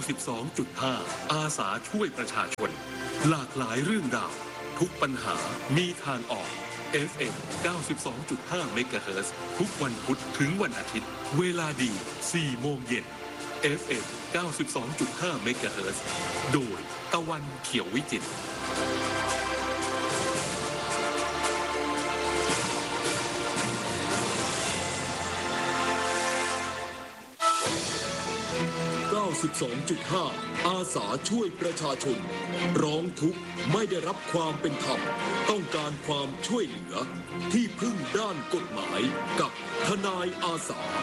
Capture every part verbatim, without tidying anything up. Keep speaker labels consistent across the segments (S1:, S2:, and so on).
S1: สิบสองจุดห้า อาสาช่วยประชาชนหลากหลายเรื่องราวทุกปัญหามีทางออก เอฟ เอ็ม เก้าสิบสองจุดห้า เมกะเฮิรตซ์ ทุกวันพุธถึงวันอาทิตย์เวลาดี สี่โมงเย็น เอฟ เอ็ม เก้าสิบสองจุดห้า เมกะเฮิรตซ์ โดยตะวันเขียววิจิตรเก้าสิบสองจุดห้า อาสาช่วยประชาชนร้องทุกข์ไม่ได้รับความเป็นธรรมต้องการความช่วยเหลือที่พึ่งด้านกฎหมายกับทนายอาสา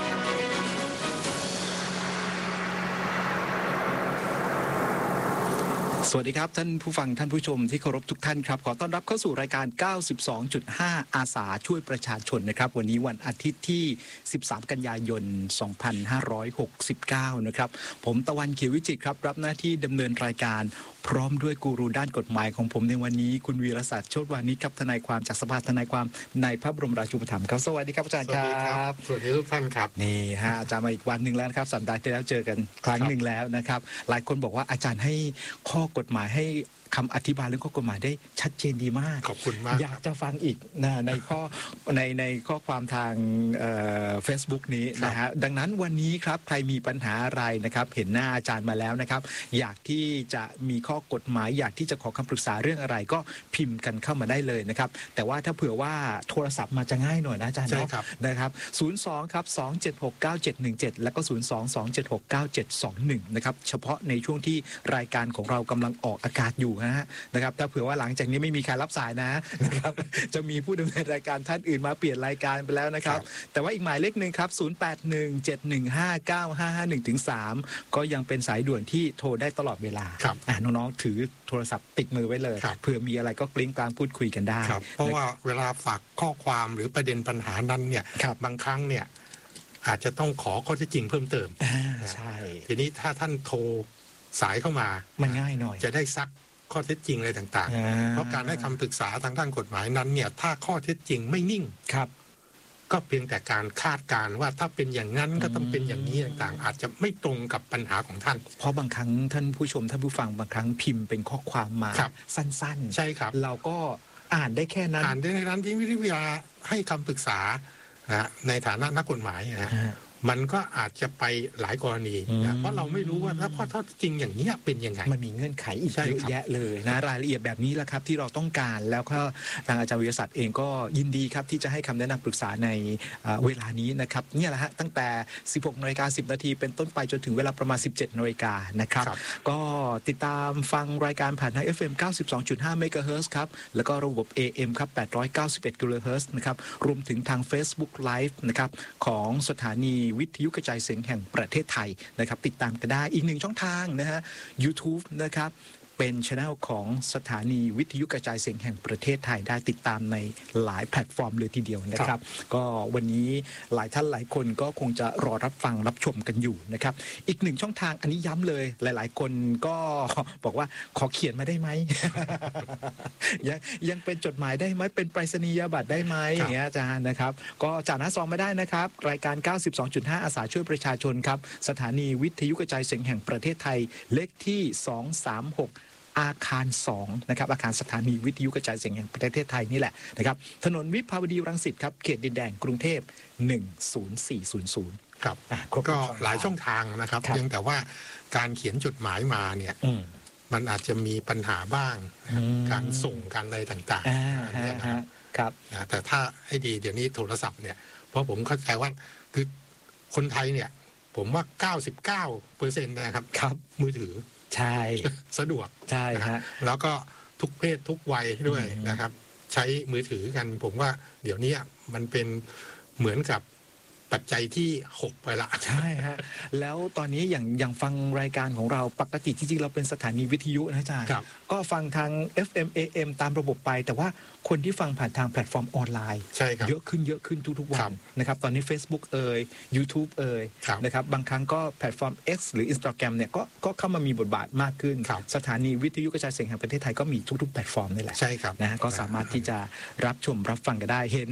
S2: สวัสดีครับท่านผู้ฟังท่านผู้ชมที่เคารพทุกท่านครับขอต้อนรับเข้าสู่รายการ เก้าสิบสองจุดห้า อาสาช่วยประชาชนนะครับวันนี้วันอาทิตย์ที่สิบสามกันยายนสองพันห้าร้อยหกสิบเก้านะครับผมตะวันเขียววิจิตรครับรับหน้าที่ดำเนินรายการพร้อมด้วยกูรูด้านกฎหมายของผมในวันนี้คุณวีรศักดิ์โชติวานิชครับทนายความจากสภาทนายความในพระบรมราชูปถัมภ์ครับสวัสดีครับอาจารย์ครับ
S3: สวัสดีทุกท่านครับ
S2: นี่ฮะอาจารย์มาอีกวันหนึ่งแล้วครับสัปดาห์ที่แล้วเจอกันครั้งหนึ่งแล้วนะครับหลายคนบอกว่าอาจารย์ให้ข้อกฎหมายให้คำอธิบายเรื่องข้อกฎหมายได้ชัดเจนดีมาก
S3: ขอบคุณมาก
S2: อยากจะฟังอีกนะในข้อในในข้อความทางเอ่อ Facebook นี้นะฮะดังนั้นวันนี้ครับใครมีปัญหาอะไรนะครับเห็นหน้าอาจารย์มาแล้วนะครับอยากที่จะมีข้อกฎหมายอยากที่จะขอคำปรึกษาเรื่องอะไรก็พิมพ์กันเข้ามาได้เลยนะครับแต่ว่าถ้าเผื่อว่าโทรศัพท์มาจะง่ายหน่อยนะอาจารย์เนาะนะครับศูนย์ สองครับสอง เจ็ด หก เก้า เจ็ด หนึ่ง เจ็ดแล้วก็ศูนย์ สอง สอง เจ็ด หก เก้า เจ็ด สอง หนึ่งนะครับเฉพาะในช่วงที่รายการของเรากำลังออกอากาศอยู่นะฮะนะครับถ้าเผื่อว่าหลังจากนี้ไม่มีใครรับสายนะนะครับจะมีผู้ดำเนินรายการท่านอื่นมาเปลี่ยนรายการไปแล้วนะครับแต่ว่าอีกหมายเลขหนึ่งครับศูนย์ แปด หนึ่ง เจ็ด หนึ่ง ห้า เก้า ห้า ห้า หนึ่ง ถึง สาม ก็ยังเป็นสายด่วนที่โทรได้ตลอดเวลาอ่าน้องๆถือโทรศัพท์ติดมือไว้เลยเผื่อมีอะไรก็กลิ้งกลางพูดคุยกันได้
S3: เพราะว่าเวลาฝากข้อความหรือประเด็นปัญหานั้นเนี่ยบางครั้งเนี่ยอาจจะต้องขอข้อเท็จจริงเพิ่มเติม
S2: ใช่
S3: ทีนี้ถ้าท่านโทรสายเข้ามา
S2: มันง่ายหน่อย
S3: จะได้ซักข้อเท็จจริงอะไรต่างๆเพราะการให้คำปรึกษาทางด้านกฎหมายนั้นเนี่ยถ้าข้อเท็จจริงไม่นิ่ง
S2: ครับ
S3: ก็เพียงแต่การคาดการณ์ว่าถ้าเป็นอย่างนั้นก็ต้องเป็นอย่างนี้ต่างๆอาจจะไม่ตรงกับปัญหาของท่าน
S2: เพราะบางครั้งท่านผู้ชมท่านผู้ฟังบางครั้งพิมพ์เป็นข้อความมาสั้นๆ
S3: ใช่ครับ
S2: เราก็อ่านได้แค่นั้น
S3: อ่านได้แค่นั้นที่วิทยาให้คำปรึกษานะในฐานะนักกฎหมายนะมันก็อาจจะไปหลายกรณีนะเพราะเราไม่รู้ว่าถ้าข้อเท็จจริงอย่างนี้เป็นยังไง
S2: มันมีเงื่อนไขอีกเยอะแยะเลยนะรายละเอียดแบบนี้แหละครับที่เราต้องการแล้วก็ทางอาจารย์วิทยาศักดิ์เองก็ยินดีครับที่จะให้คำแนะนำปรึกษาในเวลานี้นะครับเนี่ยแหละฮะตั้งแต่ สิบหกนาฬิกาสิบนาทีเป็นต้นไปจนถึงเวลาประมาณ สิบเจ็ดนาฬิกานะครับก็ติดตามฟังรายการผ่านทาง เอฟ เอ็ม เก้าสิบสองจุดห้า เมกะเฮิรตซ์ครับแล้วก็ระบบ เอ เอ็ม ครับแปดร้อยเก้าสิบเอ็ดกิโลเฮิรตซ์นะครับรวมถึงทาง Facebook Live นะครับของสถานีวิทยุกระจายเสียงแห่งประเทศไทยนะครับติดตามกันได้อีกหนึ่งช่องทางนะฮะ YouTube นะครับเป็น channel ของสถานีวิทยุกระจายเสียงแห่งประเทศไทยได้ติดตามในหลายแพลตฟอร์มเลยทีเดียวนะครับก็วันนี้หลายท่านหลายคนก็คงจะรอรับฟังรับชมกันอยู่นะครับอีกหนึ่งช่องทางอันนี้ย้ำเลยหลายๆคนก็บอกว่าขอเขียนมาได้ไหม ยังยังเป็นจดหมายได้ไหมเป็นไปรษณียบัตรได้ไหมอย่างเงี้ยอาจารย์นะครับก็จากหน้าซองมาได้นะครับรายการ เก้าสิบสองจุดห้า อาสาช่วยประชาชนครับสถานีวิทยุกระจายเสียงแห่งประเทศไทยเลขที่สองสามหกอาคารสองนะครับอาคารสถานีวิทยุกระจายเสียงแห่งประเทศไทยนี่แหละนะครับถนนวิภาวดีรังสิตครับเขตดินแดงกรุงเทพหนึ่งศูนย์สี่ศูนย์ศูนย์
S3: ครับก็หลายช่องทางนะครับเพียงแต่ว่าการเขียนจดหมายมาเนี่ยมันอาจจะมีปัญหาบ้างการส่งการอะไรต่างๆเนี่ยนะครับแต่ถ้าให้ดีเดี๋ยวนี้โทรศัพท์เนี่ยเพราะผมเข้าใจว่าคือคนไทยเนี่ยผมว่า เก้าสิบเก้าเปอร์เซ็นต์ นะครับมือถือ
S2: ใช่
S3: สะดวก
S2: ใช่ฮะ
S3: แล้วก็ทุกเพศทุกวัยด้วยนะครับใช้มือถือกันผมว่าเดี๋ยวนี้มันเป็นเหมือนกับปัจจัยที่หกไปละ
S2: ใช่ฮะแล้วตอนนี้อย่างอย่างฟังรายการของเราปกติจริงๆเราเป็นสถานีวิทยุนะอาจารย์ก็ฟังทาง เอฟ เอ็ม เอ เอ็ม ตามระบบไปแต่ว่าคนที่ฟังผ่านทางแพลตฟอร์มออนไลน์เยอะขึ้นเยอะขึ้นทุกๆวันนะครับตอนนี้ Facebook เอ่ย YouTube เอ่ยนะครับบางครั้งก็แพลตฟอร์ม X หรือ Instagram เนี่ยก็ก็เข้ามามีบทบาทมากขึ้นสถานีวิทยุกระจายเสียงแห่งประเทศไทยก็มีทุกๆแพลตฟอร์มนี่แหละ
S3: ใช่ครับ
S2: นะก็สามารถที่จะรับชมรับฟังกันได้เห็น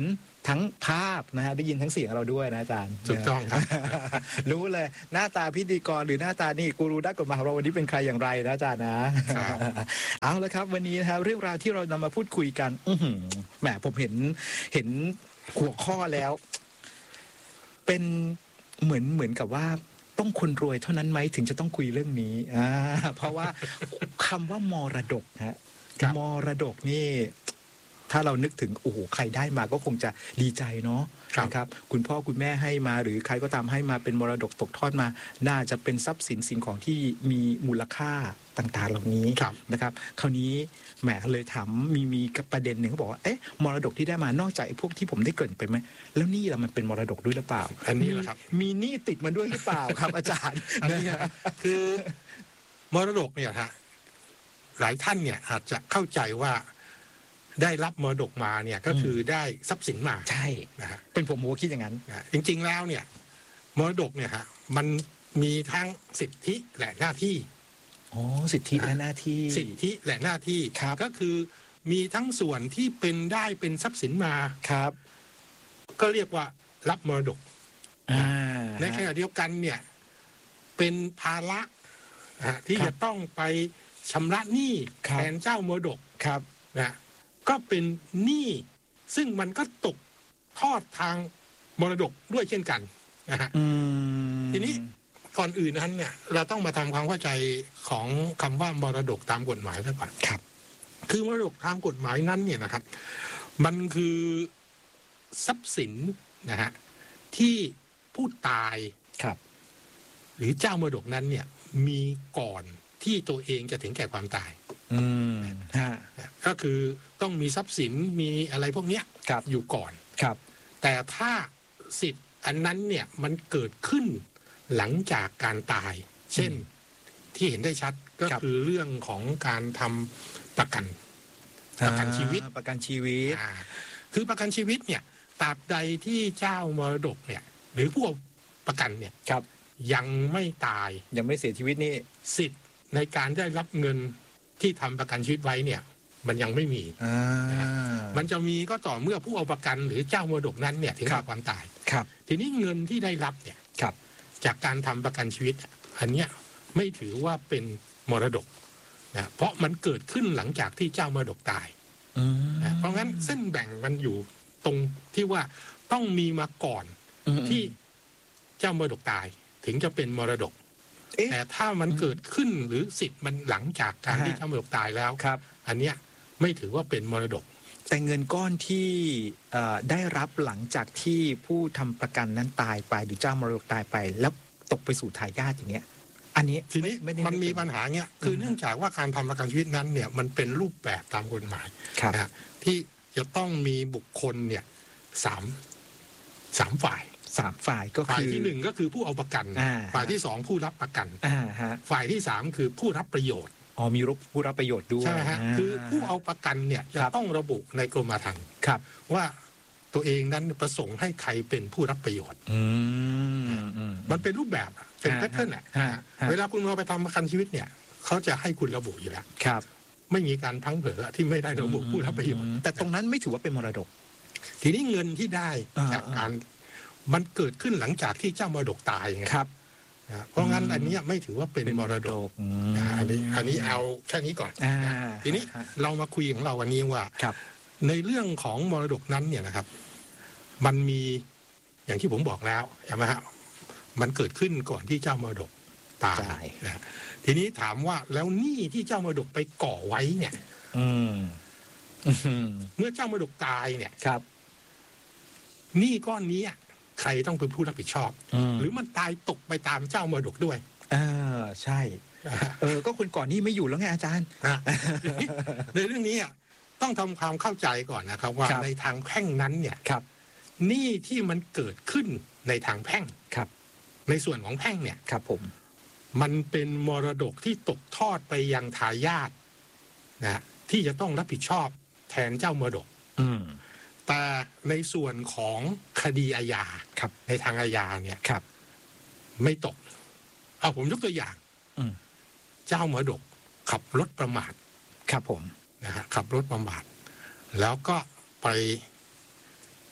S2: ทั้งภาพนะฮะได้ยินทั้งเสียงเราด้วยนะอาจารย์
S3: ถูกต้องครับ
S2: รู้เลยหน้าตาพิธีกรหรือหน้าตานี่กูรูด้านกฎหมายของเราวันนี้เป็นใครอย่างไรนะอาจารย์นะครับ เอาละครับวันนี้นะครับเรื่องราวที่เรานำมาพูดคุยกันอื้อหือแหมผมเห็นเห็นหัวข้อแล้ว เป็นเหมือนเหมือนกับว่าต้องคนรวยเท่านั้นไหมถึงจะต้องคุยเรื่องนี้อ่าเพราะว่าคำว่ามรดกฮะ
S3: ครับ
S2: มรดกนี่ ถ้าเรานึกถึงโอ้โหใครได้มาก็คงจะดีใจเนาะ
S3: ครับ
S2: นะครับคุณพ่อคุณแม่ให้มาหรือใครก็ตามให้มาเป็นมรดกตกทอดมา น่าจะเป็นทรัพย์สินสิ่งของที่มีมูลค่าต่างๆเหล่านี้
S3: ครับ
S2: นะครับ คราวนี้แหมเลยถามมีมีประเด็นหนึ่งเขาบอกว่าเอ๊ะมรดกที่ได้มานอกจากไอ้พวกที่ผมได้เกริ่นไปไหมแล้วหนี่ล่ะมันเป็นมรดกด้วยหรือเปล่า
S3: อันนี้แหละครับ
S2: มีหนี้ติดมาด้วยหรือเปล่าครับ อาจารย์
S3: อันนี้ฮะคือมรดกเนี่ยฮะหลายท่านเนี่ยอาจจะเข้าใจว่าได้รับมรดกมาเนี่ยก็คือได้ทรัพย์สินมา
S2: ใช่
S3: นะฮะ
S2: เป็นผมผมก็คิดอย่างนั้น
S3: นะจริง ๆแล้วเนี่ยมรดกเนี่ยฮะมันมีทั้งสิทธิและหน้าที่
S2: อ๋อสิทธิและหน้าที่
S3: สิทธิและหน้าที่
S2: ครับ
S3: ก็คือมีทั้งส่วนที่เป็นได้เป็นทรัพย์สินมา
S2: ครับ
S3: ก็เรียกว่ารับมรดก
S2: อ่า
S3: ในขณะเดียวกันเนี่ยเป็นภาระนะฮะที่
S2: ครับ
S3: จะต้องไปชำระหนี้
S2: ครั
S3: แท
S2: บ
S3: นเจ้ามรดก
S2: ครับ
S3: นะก็เป็นหนี้ซึ่งมันก็ตกทอดทางมรดกด้วยเช่นกันนะฮะ
S2: อืม
S3: ทีนี้ก่อนอื่นนั้นเนี่ยเราต้องมาทำความเข้าใจของคำว่ามรดกตามกฎหมายซะก่อน
S2: ครับ
S3: คือมรดกตามกฎหมายนั้นเนี่ยนะครับ มันคือทรัพย์สินนะฮะที่ผู้ตาย
S2: ครับ
S3: หรือเจ้ามรดกนั้นเนี่ยมีก่อนที่ตัวเองจะถึงแก่ความตาย
S2: อืมฮะ
S3: นะก็คือต้องมีทรัพย์สินมีอะไรพวกเนี้ย
S2: ครับ
S3: อยู่ก่อน
S2: ครับ
S3: แต่ถ้าสิทธิ์อันนั้นเนี่ยมันเกิดขึ้นหลังจากการตาย เช่นที่เห็นได้ชัดก็
S2: ครับ
S3: คือเรื่องของการทำประกัน ประกันชีวิต
S2: อ่าประกันชีวิต
S3: อ่าคือประกันชีวิตเนี่ยตราบใดที่เจ้ามรดกเนี่ย หรือผู้เอาประกันเนี่ย
S2: ครับ
S3: ยังไม่ตาย
S2: ยังไม่เสียชีวิตนี่
S3: สิทธิ์ในการได้รับเงินที่ทำประกันชีวิตไว้เนี่ย มันยังไม่มี
S2: อ่า
S3: มันจะมีก็ต่อเมื่อผู้เอาประกันหรือเจ้ามรดกนั้นเนี่ยถึง
S2: ครั
S3: แก่
S2: บ
S3: ความตาย
S2: ครับ
S3: ทีนี้เงินที่ได้รับเนี่ย
S2: ครับ
S3: จากการทำประกันชีวิต อันเนี้ยไม่ถือว่าเป็นมรดกนะเพราะมันเกิดขึ้นหลังจากที่เจ้ามรดกตาย
S2: อืม
S3: นะเพราะงั้นเส้นแบ่งมันอยู่ตรงที่ว่าต้องมีมาก่อน
S2: อืม
S3: ที่เจ้ามรดกตาย ถึงจะเป็นมรดก
S2: เอ๊ะ
S3: แต่ถ้ามันเกิดขึ้นหรือสิทธิ์มันหลังจากการ
S2: ฮะ
S3: ที่เจ้ามรดกตายแล้ว
S2: ครับ
S3: อันเนี้ยไม่ถือว่าเป็นมรดก
S2: แต่เงินก้อนที่เอ่อได้รับหลังจากที่ผู้ทำประกันนั้นตายไปหรือเจ้ามรดกตายไป แล้วตกไปสู่ทายาทอย่างเงี้ย อันนี้
S3: ทีนี้
S2: ไม่ได้
S3: มันมีปัญหาเนี้ยคือ
S2: อืม
S3: เนื่องจากว่าการทำประกันชีวิตนั้นเนี่ยมันเป็นรูปแบบตามกฎหมาย
S2: ครับ
S3: นะฮะที่จะต้องมีบุคคลเนี่ยสามสามฝ่าย
S2: สามฝ่ายก็
S3: ฝ่าย
S2: คือ
S3: ที่หนึ่งก็คือผู้เอาประกัน
S2: อ่า
S3: ฝ่ายที่สองผู้รับประกัน
S2: อ่าฮะ
S3: ฝ่ายที่สามคือผู้รับประโยชน์
S2: อ๋อมีรับผู้รับประโยชน์ด้วย
S3: ใช่ไหมฮะ
S2: า
S3: คือผู้เอาประกันเนี่ยจะ
S2: ครับ
S3: ต้องระบุในกรมธรรม์
S2: ครับ
S3: ว่าตัวเองนั้นประสงค์ให้ใครเป็นผู้รับประโยชน์
S2: อืมอืม
S3: มันเป็นรูปแบบอะเป็น
S2: ฮะ
S3: แพทเทิร์นอ่ะ
S2: ฮะฮะ
S3: เวลาคุณเอาไปทำประกันชีวิตเนี่ยเขาจะให้คุณระบุอยู่แล้ว
S2: ครับ
S3: ไม่มีการพลั้งเผลอที่ไม่ได้ระบุผู้รับประโยชน์
S2: แต่ตรงนั้นไม่ถือว่าเป็นมรดก
S3: ทีนี้เงินที่ได้
S2: อ่า
S3: จากการมันเกิดขึ้นหลังจากที่เจ้ามรดกตายไง
S2: ครับ
S3: นะเพราะงั้น
S2: อืม
S3: อันเนี้ยไม่ถือว่าเป็นมรดก
S2: อืม
S3: นะอันนี้อันนี้เอาแค่นี้ก่อน
S2: อ่า
S3: นะทีนี้
S2: ฮะ
S3: เรามาคุยของเราวันนี้ว่า
S2: ครับ
S3: ในเรื่องของมรดกนั้นเนี่ยนะครับ มันมีอย่างที่ผมบอกแล้วใช่ไหมฮะมันเกิดขึ้นก่อนที่เจ้ามรดกตาย
S2: ตาย
S3: นะทีนี้ถามว่าแล้วหนี้ที่เจ้ามรดกไปก่อไว้เนี่ย
S2: อืมอืม
S3: เมื่อเจ้ามรดกตายเนี่ย
S2: ครับ
S3: หนี้ก้อนนี้ใครต้องเป็นผู้รับผิดชอบ
S2: ม
S3: หรือมันตายตกไปตามเจ้ามรดกด้วย
S2: เออใช่ เออ ก็คนก่อนนี่ไม่อยู่แล้วไงอาจารย์
S3: นะในเรื่องนี้อะต้องทำความเข้าใจก่อนนะครับ ว่า
S2: ครับ
S3: ในทางแพ่งนั้นเนี่ย
S2: ครับ
S3: หนี้ที่มันเกิดขึ้นในทางแพ่ง
S2: ครับ
S3: ในส่วนของแพ่งเนี่ย
S2: ครับผม
S3: มันเป็นมรดกที่ตกทอดไปยังทายาทนะที่จะต้องรับผิดชอบแทนเจ้ามรดก
S2: อืม
S3: แต่ในส่วนของคดีอาญา
S2: ครับ
S3: ในทางอาญาเนี่ย
S2: ครับ
S3: ไม่ตกเอาผมยกตัวอย่าง
S2: อืม
S3: เจ้ามรดกขับรถประมาท
S2: ครับผม
S3: นะฮะขับรถประมาทแล้วก็ไป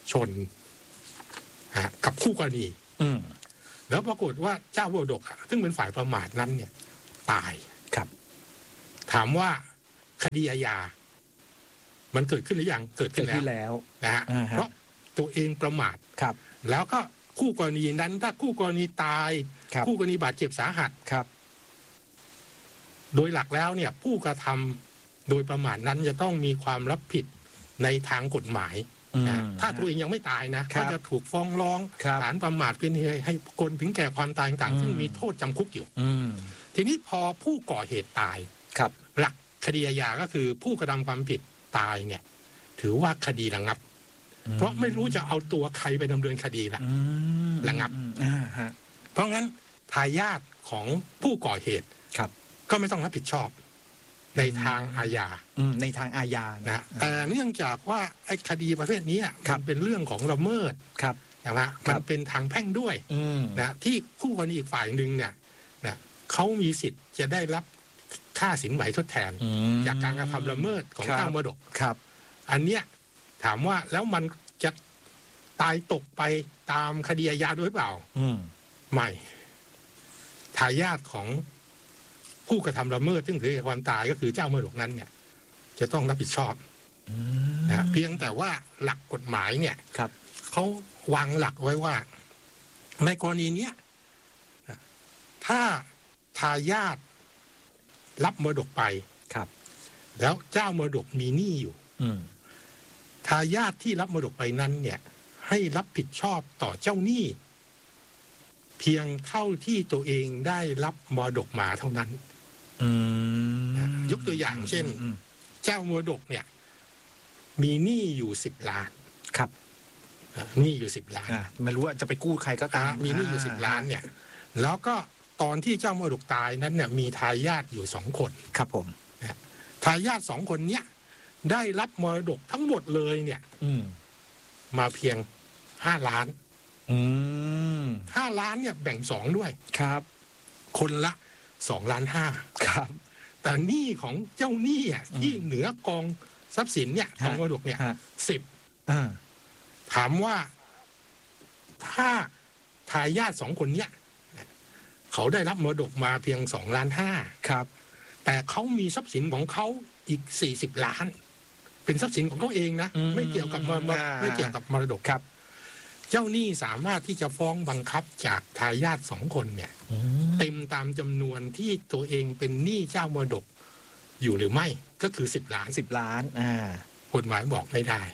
S3: ชนกับคู่กรณีแล้วปรากฏว่าเจ้ามรดกซึ่งเป็นฝ่ายประมาทนั้นเนี่ยตาย
S2: ครับ
S3: ถามว่าคดีอาญามันเกิดขึ้นหรือยังเกิดขึ้นแล้วนะฮะเพราะตัวเองประมาท
S2: ครับ
S3: แล้วก็คู่กรณีนั้นถ้าคู่กรณีตายคู่กรณีบาดเจ็บสาหัส
S2: ครับ
S3: โดยหลักแล้วเนี่ยผู้กระทำโดยประมาทนั้นจะต้องมีความรับผิดในทางกฎหมายถ้าตัวเองยังไม่ตายนะก็จะถูกฟ้องร้องฐานประมาทเป็นเหตุให้คนถึงแก่ความตายต่างๆซึ่งมีโทษจำคุกอยู่ทีนี้พอผู้ก่อเหตุตายหลักคดีอาญาก็คือผู้กระทำความผิดตายเนี่ยถือว่าคดีระงับเพราะไม่รู้จะเอาตัวใครไปดำเนินคดีละระงับเพราะงั้นทายาทของผู้ก่อเหตุก็ไม่ต้องรับผิดชอบในทางอาญา
S2: ในทางอาญา
S3: นะแต่เนื่องจากว่าไอ้คดีประเภทนี้มันเป็นเรื่องของละเมิดนะมันเป็นทางแพ่งด้วยนะที่คู่กรณีอีกฝ่ายหนึ่งเนี่ยนะเขามีสิทธิ์จะได้รับค่าสินไหมทดแทนจากการกระทำละเมิดของเจ้ามรดก
S2: ครับ
S3: อันเนี้ยถามว่าแล้วมันจะตายตกไปตามคดีอาญาด้วยเปล่าไม่ทายาทของผู้กระทำละเมิดซึ่งถือความตายก็คือเจ้ามรดกนั้นเนี่ยจะต้องรับผิดชอบนะเพียงแต่ว่าหลักกฎหมายเนี่ยเขาวางหลักไว้ว่าในกรณีเนี้ยถ้าทายาทรับมรดกไปแล้วเจ้ามรดกมีหนี้อยู่ทายาทที่รับมรดกไปนั้นเนี่ยให้รับผิดชอบต่อเจ้าหนี้เพียงเท่าที่ตัวเองได้รับมรดกมาเท่านั้นยกตัวอย่างเช่นเจ้ามรดกเนี่ยมีหนี้อยู่สิบล้าน
S2: ครับ
S3: หนี้อยู่สิบล้าน
S2: ไม่รู้ว่าจะไปกู้ใครก็ตาม
S3: มีหนี้อยู่สิบล้านเนี่ยแล้วก็ตอนที่เจ้ามรดกตายนั้นเนี่ยมีทายาทอยู่สองคน
S2: ครับผม
S3: ทายาทสองคนเนี้ยได้รับมรดกทั้งหมดเลยเนี่ยมาเพียงห้าล้านห้าล้านเนี่ยแบ่งสองด้วย
S2: ครับ
S3: คนละสองล้านห้า
S2: ครับ
S3: แต่หนี้ของเจ้าหนี้อ่ะที่เหนือกองทรัพย์สินเนี่ยของมรดกเนี่ยสิบถามว่าถ้าทายาทสองคนเนี้ยเขาได้รับมรดกมาเพียงสองล้านห้า
S2: ครับ
S3: แต่เขามีทรัพย์สินของเขาอีกสี่สิบล้านเป็นทรัพย์สินของเขาเองนะไม่เกี่ยวกับไม่เกี่ยวกับมรดกครับเจ้าหนี้สามารถที่จะฟ้องบังคับจากทายาทสองคนเนี่ยเต็มตามจำนวนที่ตัวเองเป็นหนี้เจ้ามรดกอยู่หรือไม่ก็คือสิบล้าน
S2: สิบล้านอ่
S3: ากฎหมายบอกไม่ได้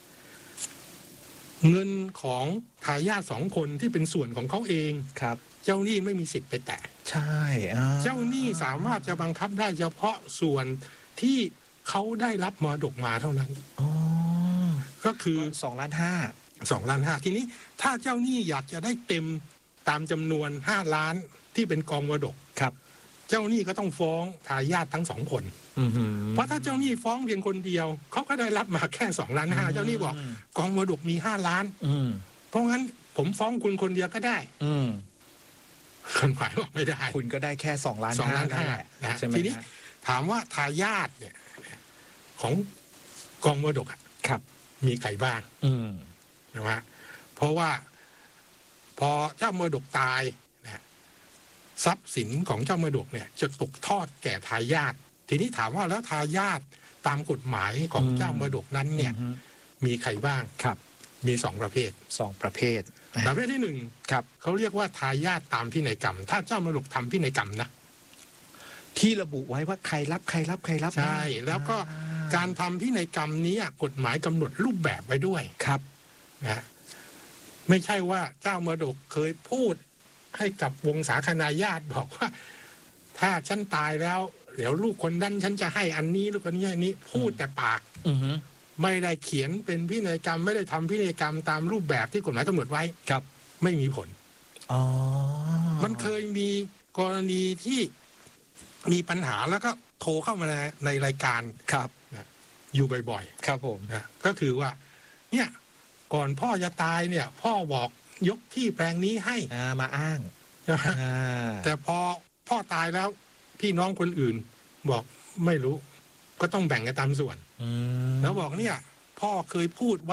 S3: เงินของทายาทสองคนที่เป็นส่วนของเขาเอง
S2: ครับ
S3: เจ้าหนี้ไม่มีสิทธิ์ไปแตะ
S2: ใช่
S3: เจ้าหนี้สามารถจะบังคับได้เฉพาะส่วนที่เขาได้รับมรดกมาเท่านั้นก็คือ
S2: สองล้านห้า
S3: สองล้านห้าทีนี้ถ้าเจ้าหนี้อยากจะได้เต็มตามจำนวนห้าล้านที่เป็นกองมรดก
S2: ครับ
S3: เจ้าหนี้ก็ต้องฟ้องทายาททั้งสองคนเพราะถ้าเจ้าหนี้ฟ้องเพียงคนเดียวเขาก็ได้รับมาแค่สองล้านห้าเจ้าหนี้บอกกองมรดกมีห้าล้านเพราะงั้นผมฟ้องคุณคนเดียวก็ได้คนหมายบอกไม่ได้
S2: คุณก็ได้แค่สองล้าน
S3: สองล้านห้าทีนี้ถามว่าทายาทเนี่ยของกองมรดก
S2: ครับ
S3: มีใครบ้างนะฮะเพราะว่าพอเจ้ามรดกตายนะทรัพย์สินของเจ้ามรดกเนี่ยจะตกทอดแก่ทายาททีนี้ถามว่าแล้วทายาทตามกฎหมายของเจ้ามรดกนั้นเนี่ยมีใครบ้าง
S2: ครับ
S3: มีสองประเภท
S2: สองประเภท
S3: ประเภทที่หนึ่ง
S2: ครับ
S3: เขาเรียกว่าทายาทตามพินัยกรรมถ้าเจ้ามรดกทำพินัยกรรมนะ
S2: ที่ระบุไว้ว่าใครรับใครรับใครรับ
S3: ใช่แล้วก็การทำพินัยกรรมนี้กฎหมายกำหนดรูปแบบไว้ด้วย
S2: ครับ
S3: นะไม่ใช่ว่าเจ้ามรดกเคยพูดให้กับวงศาคณาญาติบอกว่าถ้าฉันตายแล้วเดี๋ยวลูกคนนั้นฉันจะให้อันนี้ลูกคนนี้อันนี้พูดแต่ปากไม่ได้เขียนเป็นพินัยกรรมไม่ได้ทำพินัยกรรมตามรูปแบบที่กฎหมายกำหนดไว้
S2: ครับ
S3: ไม่มีผลอ๋อมันเคยมีกรณีที่มีปัญหาแล้วก็โทรเข้ามาในในรายการ
S2: ครับ
S3: อยู่บ่อย
S2: ๆครับผม
S3: นะก็คือว่าเนี่ยก่อนพ่อจะตายเนี่ยพ่อบอกยกที่แปลงนี้ให้
S2: มาอ้าง
S3: แต่พอพ่อตายแล้วพี่น้องคนอื่นบอกไม่รู้ก็ต้องแบ่งกันตามส่วนแล้วบอกเนี่ยพ่อเคยพูดไว้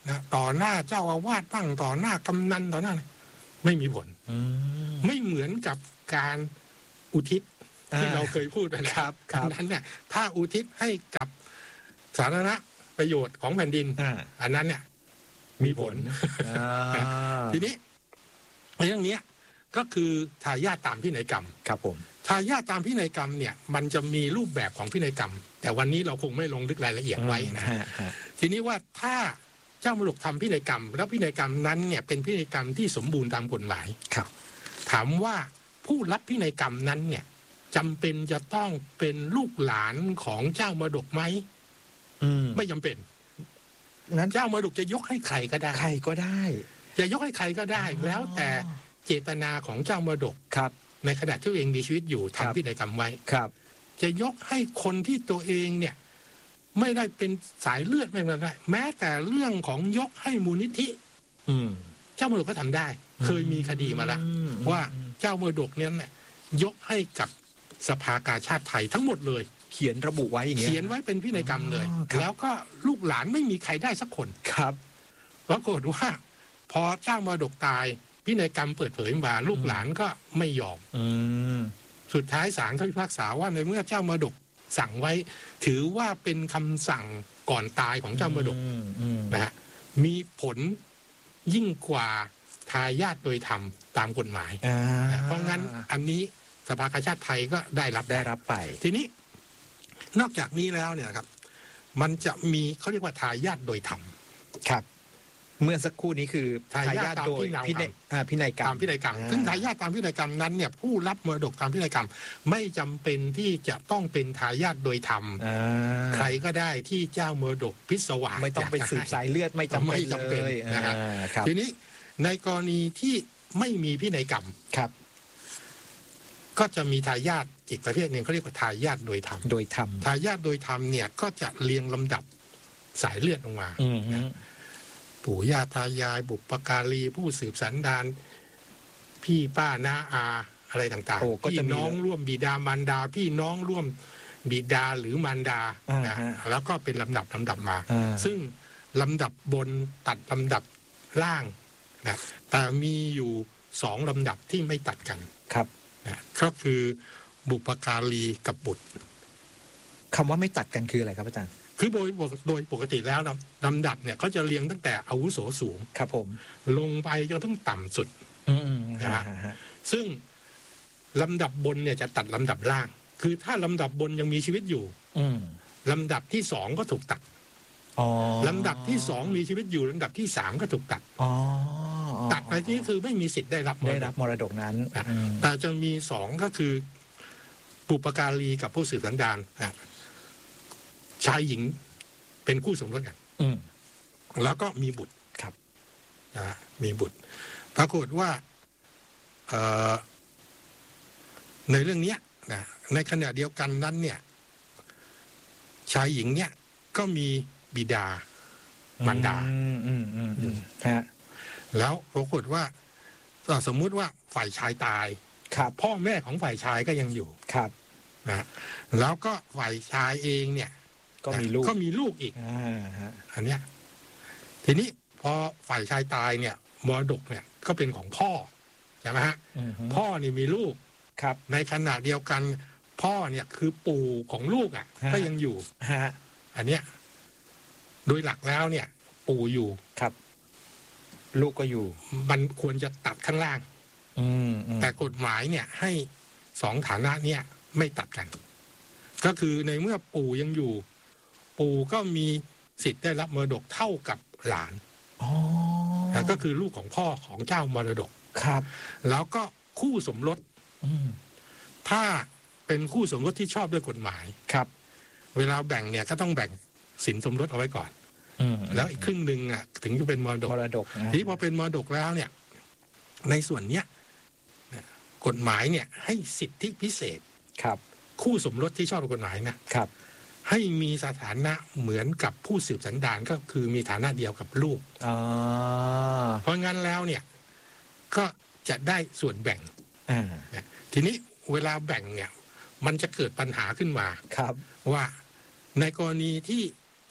S3: นะต่อหน้าเจ้าอาวาสบ้างต่อหน้ากำนันต่อหน้าไม่มีผล
S2: อืม
S3: ไม่เหมือนกับการอุทิศที่
S2: อ่า
S3: เราเคยพูดไปแล้ว
S2: ครับครับ
S3: อันนั้นเนี่ยถ้าอุทิศให้กับสาธารณประโยชน์ของแผ่นดิน
S2: อ่า
S3: อันนั้นเนี่ยมีผล
S2: อ่า
S3: ทีนี้เรื่องเนี้ยก็คือทายาทตามพินัยกรรม
S2: ครับผม
S3: ทายาทตามพินัยกรรมเนี่ยมันจะมีรูปแบบของพินัยกรรม แต่วันนี้เราคงไม่ลงลึกรายละเอียดไว้นะ
S2: ฮะฮะ
S3: ทีนี้ว่าถ้าเจ้ามรดกทำพินัยกรรม แล้วพินัยกรรมนั้นเนี่ยเป็นพินัยกรรมที่สมบูรณ์ตามกฎหมาย
S2: ครับ
S3: ถามว่าผู้รับพินัยกรรมนั้นเนี่ยจำเป็นจะต้องเป็นลูกหลานของเจ้ามรดกไหม
S2: อืม
S3: ไม่จำเป็น
S2: นั้น
S3: เจ้ามรดกจะยกให้ใครก็ได้
S2: ใครก็ได้
S3: จะยกให้ใครก็ได้ แล้วแต่เจตนาของเจ้ามรดก
S2: ครับ
S3: ในขณะที่ตัวเองมีชีวิตอยู่
S2: ครับ
S3: ทำพินัยกรรมไว้
S2: ครับ
S3: จะยกให้คนที่ตัวเองเนี่ยไม่ได้เป็นสายเลือดไม่เป็นไรแม้แต่เรื่องของยกให้มูลนิธิ
S2: อืม
S3: เจ้ามรดกก็ทำได้ เคยมีคดีมาแล้ว
S2: อืม
S3: ว่าเจ้ามรดกเนี่ยเนี่ยยกให้กับสภากาชาติไทยทั้งหมดเลย
S2: เขียนระบุไว้อย่างเงี้ย
S3: เขียนไว้เป็นพินัยกรรมเลย
S2: อ๋อครับ
S3: แล้วก็ลูกหลานไม่มีใครได้สักคน
S2: ครับ
S3: ปรากฏว่า พอเจ้ามรดกตายพินัยกรรมเปิดเผยมาลูกหลานก็ไม่ยอม
S2: อืม
S3: สุดท้ายศาลก็พิพากษาว่าในเมื่อเจ้ามรดกสั่งไว้ ถือว่าเป็นคำสั่งก่อนตายของเจ้ามรดก
S2: อืมอืม
S3: นะฮะมีผลยิ่งกว่าทายาทโดยธรรมตามกฎหมาย
S2: อ่า
S3: เพราะงั้นอันนี้สภากาชาติไทยก็ได้รับ
S2: ได้รับไป
S3: ทีนี้นอกจากนี้แล้วเนี่ยครับ มันจะมีเขาเรียกว่าทายาทโดยธรรม
S2: ครับ เมื่อสักครู่นี้คือ
S3: ทายาท
S2: โดย
S3: ตาม
S2: พิ
S3: พินั
S2: นัย
S3: ย
S2: อ่าพินัยกรรม
S3: ตามพินัยกรรม
S2: อ่า
S3: ซึ่งทายาทตามพินัยกรรมนั้นเนี่ยผู้รับมรดกตามพินัยกรรม ไม่จำเป็นที่จะต้องเป็นทายาทโดยธรรม
S2: อ่า
S3: ใครก็ได้ที่เจ้ามรดกพิศวาส
S2: ไม่ต้องไปสืบสายเลือดไม่จำ
S3: ไม่
S2: เป็น
S3: จำเป็น
S2: เลย
S3: นะครับ
S2: อ่าครับ
S3: ทีนี้ในกรณีที่ไม่มีพินัยกรรม
S2: ครับ
S3: ก็จะมีทายาทอีกประเภทหนึ่งเขาเรียกว่าทายาทโดยธรรม
S2: โดยธรรม
S3: ทายาทโดยธรรมเนี่ยก็จะเรียงลำดับสายเลือดลงมา
S2: อืมฮึ
S3: ปู่ย่าตายายบุปการีผู้สืบสันดานพี่ป้าน้าอาอะไรต่าง
S2: โอ้
S3: ๆ
S2: ก็
S3: พี่
S2: จะมี
S3: น้องร่วมบิดามารดา พี่น้องร่วมบิดาหรือมารดา
S2: อ่า
S3: นะ
S2: ฮะ
S3: แล้วก็เป็นลำดับลำดับมา
S2: อ่า
S3: ซึ่งลำดับบนตัดลำดับล่างนะแต่มีอยู่สองลำดับที่ไม่ตัดกัน
S2: ครับ
S3: นะก็คือบุปการีกับบุตร
S2: คำว่าไม่ตัดกันคืออะไรครับอาจารย์
S3: คือโดยโดยปกติแล้วนะลำดับเนี่ยเขาจะเรียงตั้งแต่อาวุโสสูง
S2: ครับผม
S3: ลงไปจนถึงต่ำสุด
S2: อืม
S3: นะฮะ
S2: ฮะฮะ
S3: ซึ่งลำดับบนเนี่ยจะตัดลำดับล่าง คือถ้าลำดับบนยังมีชีวิตอยู่
S2: อืม
S3: ลำดับที่สองก็ถูกตัด
S2: อ๋อ
S3: ลำดับที่สองมีชีวิตอยู่ลำดับที่สามก็ถูกตัด
S2: อ๋อ
S3: ตัดไปที่คือไม่มีสิทธิ์ได้รับมร
S2: ได้
S3: ด
S2: รับ
S3: ก
S2: มรดกนั้น
S3: นะ
S2: อืม
S3: แต่จะมีสองก็คือบุปการีกับผู้สืบสันดานนะชายหญิงเป็นคู่สมรสกัน
S2: อืม
S3: แล้วก็มีบุตร
S2: ครับ
S3: นะมีบุตร ปรากฏว่าเอ่อในเรื่องเนี้ยนะในขณะเดียวกันนั้นเนี่ย ชายหญิงเนี่ยก็มีบิดามารดา
S2: อืมอืมอืมอืมฮะ
S3: แล้วปรากฏว่าอ่าสมมุติว่าฝ่ายชายตาย
S2: ครับ
S3: พ่อแม่ของฝ่ายชายก็ยังอยู่
S2: ครับ
S3: นะแล้วก็ฝ่ายชายเองเนี่ย
S2: ก็มีลูก
S3: ก็มีลูกอีก
S2: อ่าฮะ
S3: อันเนี้ยทีนี้พอฝ่ายชายตายเนี่ยมรดกเนี่ยก็เป็นของพ่อใช่ไหมฮะ
S2: อืมฮึ
S3: พ่อนี่มีลูก
S2: ครับ
S3: ในขณะเดียวกัน พ่อเนี่ยคือปู่ของลูกอ่ะ
S2: ฮะ
S3: ก็ยังอยู่
S2: ฮะ
S3: อันเนี้ยโดยหลักแล้วเนี่ย ปู่อยู่
S2: ครับ ลูกก็อยู่
S3: มันควรจะตัดข้างล่าง
S2: อืมอืม
S3: แต่กฎหมายเนี่ยให้สองฐานะเนี่ยไม่ตัดกัน ก็คือในเมื่อปู่ยังอยู่ ปู่ก็มีสิทธิ์ได้รับมรดกเท่ากับหลาน
S2: อ๋อ
S3: นะก็คือลูกของพ่อของเจ้ามรดก
S2: ครับ
S3: แล้วก็คู่สมรส
S2: อืม
S3: ถ้าเป็นคู่สมรสที่ชอบด้วยกฎหมาย
S2: ครับ
S3: เวลาแบ่งเนี่ยก็ต้องแบ่งสินสมรสเอาไว้ก่อน
S2: อืม
S3: แล้วอีกครึ่งหนึ่งอ่ะถึงจะเป็นมรดก
S2: มรดกนะ
S3: ทีนี้พอเป็นมรดกแล้วเนี่ย ในส่วนเนี้ยนะกฎหมายเนี่ย ให้สิทธิพิเศษ
S2: ครับ
S3: คู่สมรสที่ชอบด้วยกฎหมายนะครับ ให้มีสถานะเหมือนกับผู้สืบสันดานก็คือมีฐานะเดียวกับลูก
S2: อ๋อ
S3: เพราะงั้นแล้วเนี่ย ก็จะได้ส่วนแบ่ง
S2: อ่า
S3: นะทีนี้เวลาแบ่งเนี่ย มันจะเกิดปัญหาขึ้นมา
S2: ครับ
S3: ว่าในกรณีที่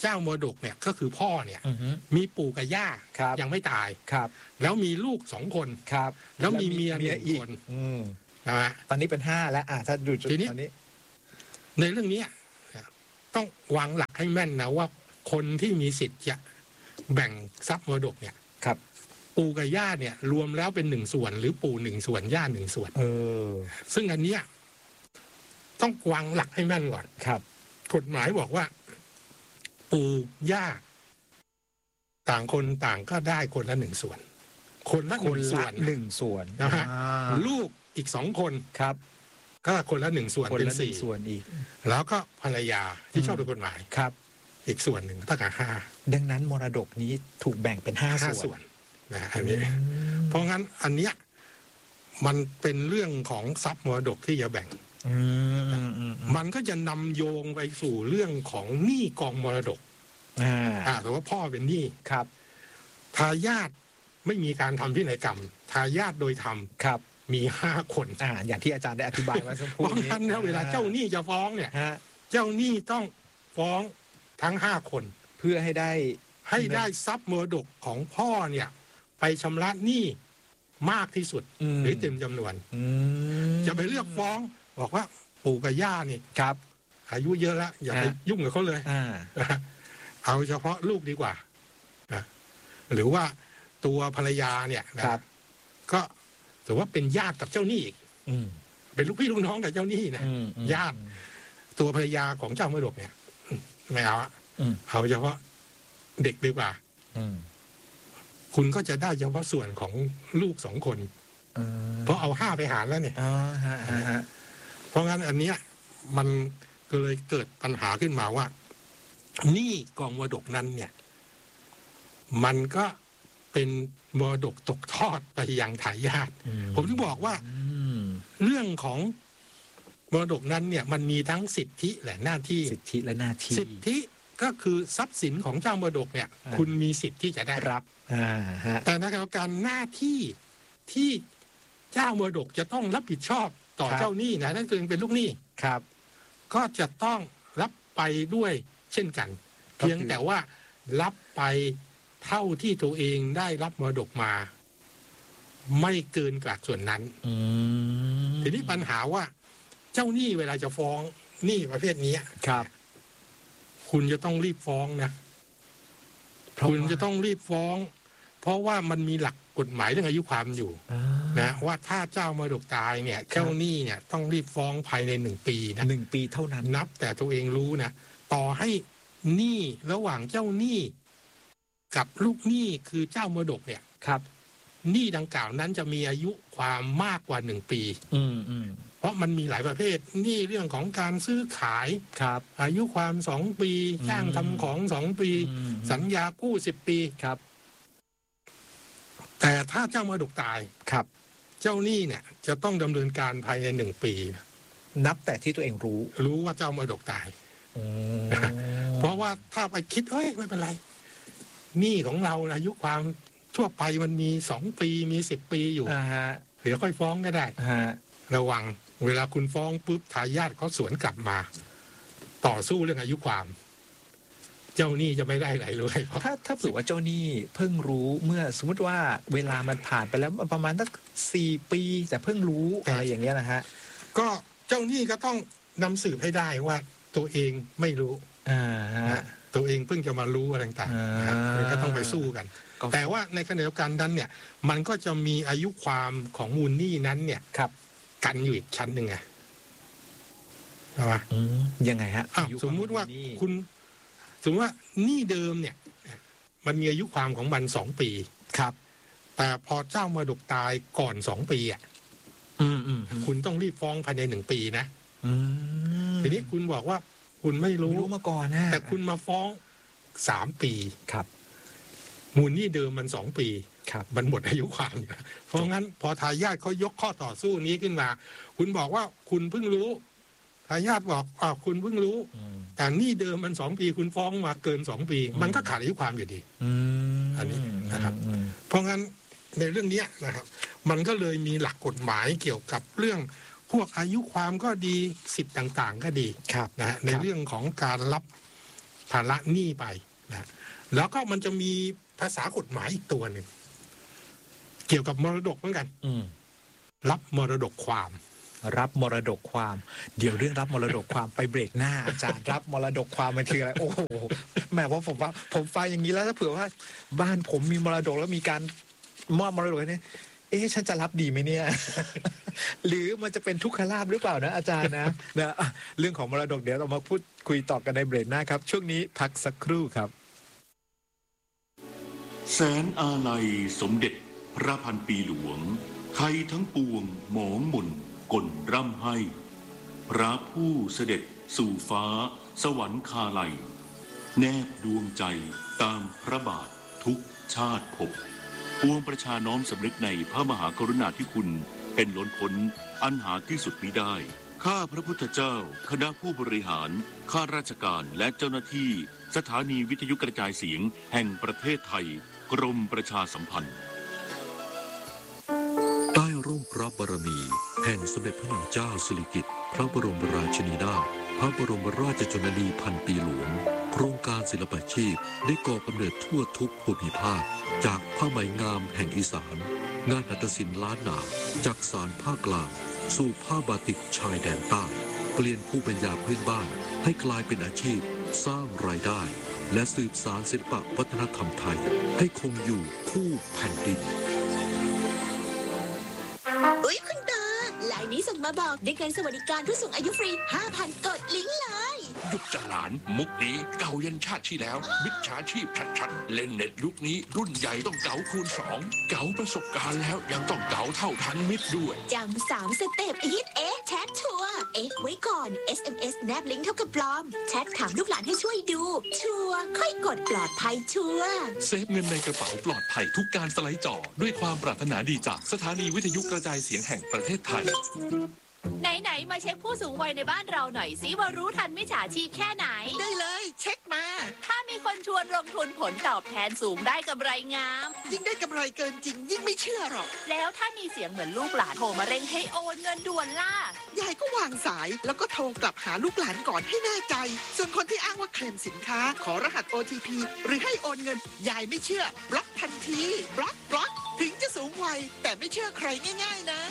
S3: เจ้ามรดกเนี่ยก็คือพ่อเนี่ย
S2: อือฮึ
S3: มีปู่กับย่า
S2: ครับ
S3: ยังไม่ตาย
S2: ครับ
S3: แล้วมีลูกสองคน
S2: ครับ
S3: แล้วมีเมียหนึ่ง
S2: อีก
S3: คน
S2: อืม
S3: นะฮะ
S2: ตอนนี้เป็นห้าแล้วอ่ะถ้าดูจุด
S3: ทีนี้
S2: ตอนนี้
S3: ในเรื่องนี้ต้องวางหลักให้แม่นนะว่าคนที่มีสิทธิ์จะแบ่งทรัพย์มรดกเนี่ย
S2: ครับ
S3: ปู่กับย่าเนี่ยรวมแล้วเป็นหนึ่งส่วน หรือปู่หนึ่งส่วนย่าหนึ่งส่วน
S2: เออ
S3: ซึ่งอันเนี้ยต้องวางหลักให้แม่นก่อน
S2: ครับ
S3: กฎหมายบอกว่า ปู่ย่าต่างคนต่างก็ได้คนละหนึ่งส่วน คนละห
S2: ค
S3: นึ่
S2: น
S3: งส่
S2: ละ
S3: วน
S2: หนึ่งส่วน
S3: นะฮะ
S2: อ่า
S3: ลูกอีกสองคน
S2: ครับ
S3: ก็คนละหนึ่งส่วน
S2: คน
S3: เป็น
S2: ละหนึ่
S3: สี่
S2: งส่วนอีก
S3: แล้วก็ภรรยาที่
S2: อืม
S3: ชอบด้วยกฎหมาย
S2: ครับ
S3: อีกส่วนหนึ่งตั้งแต่ห้า
S2: ดังนั้นมรดกนี้ถูกแบ่งเป็นห้า
S3: ห้า
S2: ส่
S3: ส่
S2: ว
S3: วน นนะอันนี้
S2: อืม
S3: เพราะงั้นอันเนี้ยมันเป็นเรื่องของทรัพย์มรดกที่จะแบ่ง
S2: อืมอืมอืม
S3: มันก็จะนำโยงไปสู่เรื่องของหนี้กองมรดก
S2: อ่า
S3: อ่าแต่ว่าพ่อเป็นหนี้
S2: ครับ
S3: ทายาทไม่มีการทำพินัยกรรม ทายาทโดยธรรม
S2: ครับ
S3: มีห้าคน
S2: อ่า อย่างที่อาจารย์ได้อธิบายไว้สักค
S3: เพ
S2: รู่
S3: ราะ
S2: นี้
S3: งั้นเนี่ยเวลาเจ้าหนี้จะฟ้องเนี่ย
S2: ฮะ
S3: เจ้าหนี้ต้องฟ้องทั้งห้าคน
S2: เพื่อให้ได้
S3: ให้ได้ทรัพย์มรดกของพ่อเนี่ย ไปชำระหนี้มากที่สุด
S2: อืม
S3: หรือเต็มจำนวน
S2: อืม
S3: จะไปเลือกฟ้อง บอกว่าปู่กับย่านี่
S2: ครับ
S3: อายุเยอะแล้วอย่าไป
S2: ฮะ
S3: ยุ่งกับเขาเลย
S2: อ่า
S3: นะเอาเฉพาะลูกดีกว่านะหรือว่าตัวภรรยาเนี่ยนะครับ ก็ถือว่าเป็นญาติกับเจ้าหนี้อีก
S2: อืม
S3: เป็นลูกพี่ลูกน้องกับเจ้าหนี้นะ
S2: อืมอืม
S3: ญาติ ตัวภรรยาของเจ้ามรดกเนี่ยไม่เอาอะ
S2: อืม
S3: เอาเฉพาะเด็กดีกว่า
S2: อืม
S3: คุณก็จะได้เฉพาะส่วนของลูกสองคน
S2: เออ
S3: เพราะเอาห้าไปหารแล้วเนี่ย
S2: อ๋อฮะฮะฮะ
S3: เพราะงั้นอันเนี้ยมันก็เลยเกิดปัญหาขึ้นมาว่าหนี้กองมรดกนั้นเนี่ย มันก็เป็นมรดกตกทอดไปยังทายาท
S2: อื
S3: ผมถึงบอกว่า
S2: อืม
S3: เรื่องของมรดกนั้นเนี่ย มันมีทั้งสิทธิและหน้าที่
S2: สิทธิและหน้าที่
S3: สิทธิก็คือทรัพย์สินของเจ้ามรดกเนี่ย
S2: อ่า
S3: คุณมีสิทธิ์ที่จะได้รับ
S2: อ่าฮะ
S3: แต่ในขณะเดียวกันหน้าที่ที่เจ้ามรดกจะต้องรับผิดชอบต่อเจ้าหนี้นะนั่นคือเป็นลูกหนี้
S2: ครับ
S3: ก็จะต้องรับไปด้วยเช่นกัน
S2: ก็คือ
S3: เพียงแต่ว่ารับไปเท่าที่ตัวเองได้รับมรดกมา ไม่เกินกว่าส่วนนั้น
S2: อืม
S3: ทีนี้ปัญหาว่า เจ้าหนี้เวลาจะฟ้องหนี้ประเภทนี้
S2: ครับ
S3: คุณจะต้องรีบฟ้องนะ
S2: เพราะ
S3: คุณ
S2: ว่า
S3: จะต้องรีบฟ้อง เพราะว่ามันมีหลักกฎหมายเรื่องอายุความอยู่
S2: อ่า
S3: นะว่าถ้าเจ้ามรดกตายเนี่ย เจ้าหนี้เนี่ยต้องรีบฟ้องภายในหนึ่งปีนะ
S2: หนึ่งปีเท่านั้น
S3: นับแต่ตัวเองรู้นะต่อให้หนี้ระหว่างเจ้าหนี้กับลูกหนี้คือเจ้ามรดกเนี่ย
S2: ครับ
S3: หนี้ดังกล่าวนั้นจะมีอายุความมากกว่าหนึ่งปี
S2: อืมอืม
S3: เพราะมันมีหลายประเภทหนี้เรื่องของการซื้อขาย
S2: ครับ
S3: อายุความสองปี
S2: อืม
S3: จ้างทำของสองปี
S2: อืม
S3: สัญญากู้สิบปี
S2: ครับ
S3: แต่ถ้าเจ้ามรดกตาย
S2: ครับ
S3: เจ้าหนี้เนี่ย จะต้องดำเนินการภายในหนึ่งปี
S2: นับแต่ที่ตัวเองรู้
S3: รู้ว่าเจ้ามรดกตาย
S2: อืม
S3: เพราะว่าถ้าไปคิดเฮ้ยไม่เป็นไรหนี้ของเราอายุความทั่วไปมันมีสองปีมีสิบปีอยู่
S2: อ่าฮะ
S3: เดี๋ยวค่อยฟ้องก็ได้
S2: ฮะ
S3: ระวัง เวลาคุณฟ้องปุ๊บทายาทเขาสวนกลับมา ต่อสู้เรื่องอายุความ เจ้าหนี้จะไม่ได้อะไรเลยเพราะ
S2: ถ้าถ้าถือว่าเจ้าหนี้เพิ่งรู้เมื่อสมมติว่าเวลามันผ่านไปแล้วประมาณสักสี่ปีแต่เพิ่งรู้อะไรอย่างเงี้ยนะฮะ
S3: ก็เจ้าหนี้ก็ต้องนำสืบให้ได้ว่าตัวเองไม่รู้
S2: อ่าฮะ
S3: นะตัวเองเพิ่งจะมารู้อะไรต่างๆ
S2: อ่า
S3: นะครับมันก็ต้องไปสู้กัน
S2: ก็
S3: แต่ว่าในขณะเดียวกันนั้นเนี่ย มันก็จะมีอายุความของมูลหนี้นั้นเนี่ย
S2: ครับ
S3: กันอยู่อีกชั้นหนึ่งไงใช่ไหม
S2: อืมยังไงฮะ
S3: อ้าว
S2: อายุ
S3: สมมุติว่า
S2: ของหนี้
S3: คุณ สมมติว่าหนี้เดิมเนี่ย มันมีอายุความของมันสองปี
S2: ครับ
S3: แต่พอเจ้ามรดกตายก่อนสองปีอ่ะ
S2: อืมอืมอืม
S3: คุณต้องรีบฟ้องภายในหนึ่งปีนะ
S2: อืม
S3: ทีนี้คุณบอกว่าคุณไม่รู้
S2: ไม่รู้มาก่อนนะ
S3: แต่คุณมาฟ้องสามปี
S2: ครับ
S3: มูลหนี้เดิมมันสองปี
S2: ครับ
S3: มันหมดอายุความอยู่แล้วเพราะงั้นพอทายาทเขายกข้อต่อสู้นี้ขึ้นมา คุณบอกว่าคุณเพิ่งรู้ ทายาทบอกอ่าคุณเพิ่งรู้
S2: อืม
S3: แต่หนี้เดิมมันสองปี คุณฟ้องมาเกินสองปี มันก็ขาดอายุความอยู่ดี
S2: อืม
S3: อันนี้นะครับ
S2: อืม
S3: เพราะงั้นในเรื่องเนี้ยนะครับ มันก็เลยมีหลักกฎหมายเกี่ยวกับเรื่องพวกอายุความก็ดีสิทธิ์ต่างๆ ก็ดี
S2: ครับ
S3: นะฮะในเรื่องของการรับภาระหนี้ไปนะแล้วก็มันจะมีภาษากฎหมายอีกตัวหนึ่งเกี่ยวกับมรดกเหมือนกันรับมรดกความ
S2: รับมรดกความเดี๋ยวเรื่องรับมรดกความไปเบรกหน้าอาจารย์รับมรดกความมันคืออะไรโอ้โหแม่ว่าผมว่าผมฟังอย่างนี้แล้วถ้าเผื่อว่าบ้านผมมีมรดกแล้วมีการมอบมรดกเนี่ยเอ๊ะฉันจะรับดีไหมเนี่ย หรือมันจะเป็นทุกขลาภหรือเปล่านะอาจารย์นะนะเรื่องของมรดกเดี๋ยวเรามาพูดคุยต่อกันในเบรกหน้าครับช่วงนี้พักสักครู่ครับ
S1: แสนอาลัยสมเด็จพระพันปีหลวงไทยทั้งปวงหมองหม่นกลร่ำให้พระผู้เสด็จสู่ฟ้าสวรรคาลัยแนบดวงใจตามพระบาททุกชาติภพปวงประชาน้อมสำนึกในพระมหากรุณาธิคุณเป็นล้นพ้นอันหาที่สุดมิได้ข้าพระพุทธเจ้าคณะผู้บริหารข้าราชการและเจ้าหน้าที่สถานีวิทยุกระจายเสียงแห่งประเทศไทยกรมประชาสัมพันธ์ใต้ร่มพระบารมีแห่งสมเด็จพระนางเจ้าสิริกิติ์พระบรมราชินีนาถพระบรมราชชนนีพันปีหลวงโครงการศิลปาชีพได้ก่อกำเนิดทั่วทุกภูมิภาคจากผ้าไหมงามแห่งอีสานงานหัตถศิลป์ล้านนาจากสารภาคกลางสู่ผ้าบาติกชายแดนใต้เปลี่ยนภูมิปัญญาพื้นบ้านให้กลายเป็นอาชีพสร้างรายได้และสืบสานศิลปวัฒนธรรมไทยให้คงอยู่คู่แผ่นดิน
S4: อุ๊ยคุณตาไลน์นี้ส่งมาบอกได้เงินสวัสดิการผู้สูงอายุฟรี ห้าพัน กดลิงก์เลย
S5: หยุดจะหลานมุกนี้เก่ายันชาติที่แล้วมิจฉาชีพชัดๆเล่นเน็ตยุคนี้รุ่นใหญ่ต้องเก๋าคูณสองเก๋าประสบการณ์แล้วยังต้องเก๋าเท่าทันมิตรด้วย
S4: จำสามสเต็ปฮิตเอ๊ะแชทชัวร์เอ๊ะไว้ก่อน เอส เอ็ม เอส แนบลิงก์เท่ากับปลอมแชทถามลูกหลานให้ช่วยดูชัวร์ค่อยกดปลอดภัยชัวร์
S1: เซฟเงินในกระเป๋าปลอดภัยทุกการสไลด์จอด้วยความปรารถนาดีจากสถานีวิทยุกระจายเสียงแห่งประเทศไทย
S6: ไหนๆมาเช็คผู้สูงวัยในบ้านเราหน่อยสิว่ารู้ทันมิจฉาชีพแค่ไหน
S4: ได้เลยเช็คมา
S6: ถ้ามีคนชวนลงทุนผลตอบแทนสูงได้กำไรงาม
S4: ยิ่งได้กำไรเกินจริงยิ่งไม่เชื่อหรอก
S6: แล้วถ้ามีเสียงเหมือนลูกหลานโทรมาเร่งให้โอนเงินด่วนล่ะ
S4: ยายก็วางสายแล้วก็โทรกลับหาลูกหลานก่อนให้แน่ใจส่วนคนที่อ้างว่าเคลมสินค้าขอรหัส โอ ที พี หรือให้โอนเงินยายไม่เชื่อบล็อกทันทีบล็อกบล็อกถึงจะสูงวัยแต่ไม่เชื่อใครง่ายๆนะ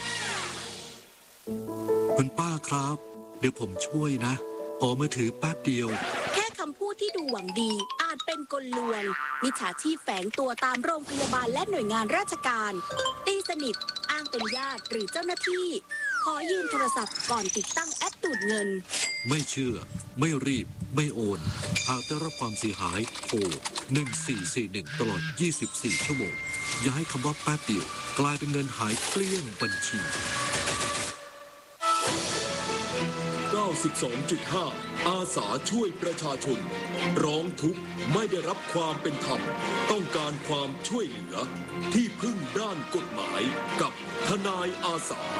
S1: คุณป้าครับเดี๋ยวผมช่วยนะขอมือถือแป๊บเดียว
S4: แค่คำพูดที่ดูหวังดีอาจเป็นกลลวงมิจฉาชีพแฝงตัวตามโรงพยาบาลและหน่วยงานราชการตีสนิทอ้างเป็นญาติหรือเจ้าหน้าที่ขอยืมโทรศัพท์ก่อนติดตั้งแอปดูดเงิน
S1: ไม่เชื่อไม่รีบไม่โอนหากได้รับความเสียหายโทรหนึ่งสี่สี่หนึ่งตลอดยี่สิบสี่ชั่วโมงอย่าให้คำว่าแป๊บเดียวกลายเป็นเงินหายเกลี้ยงบัญชีเก้าสิบสองจุดห้า อาสาช่วยประชาชนร้องทุกข์ไม่ได้รับความเป็นธรรมต้องการความช่วยเหลือที่พึ่งด้านกฎหมายกับทนายอาสา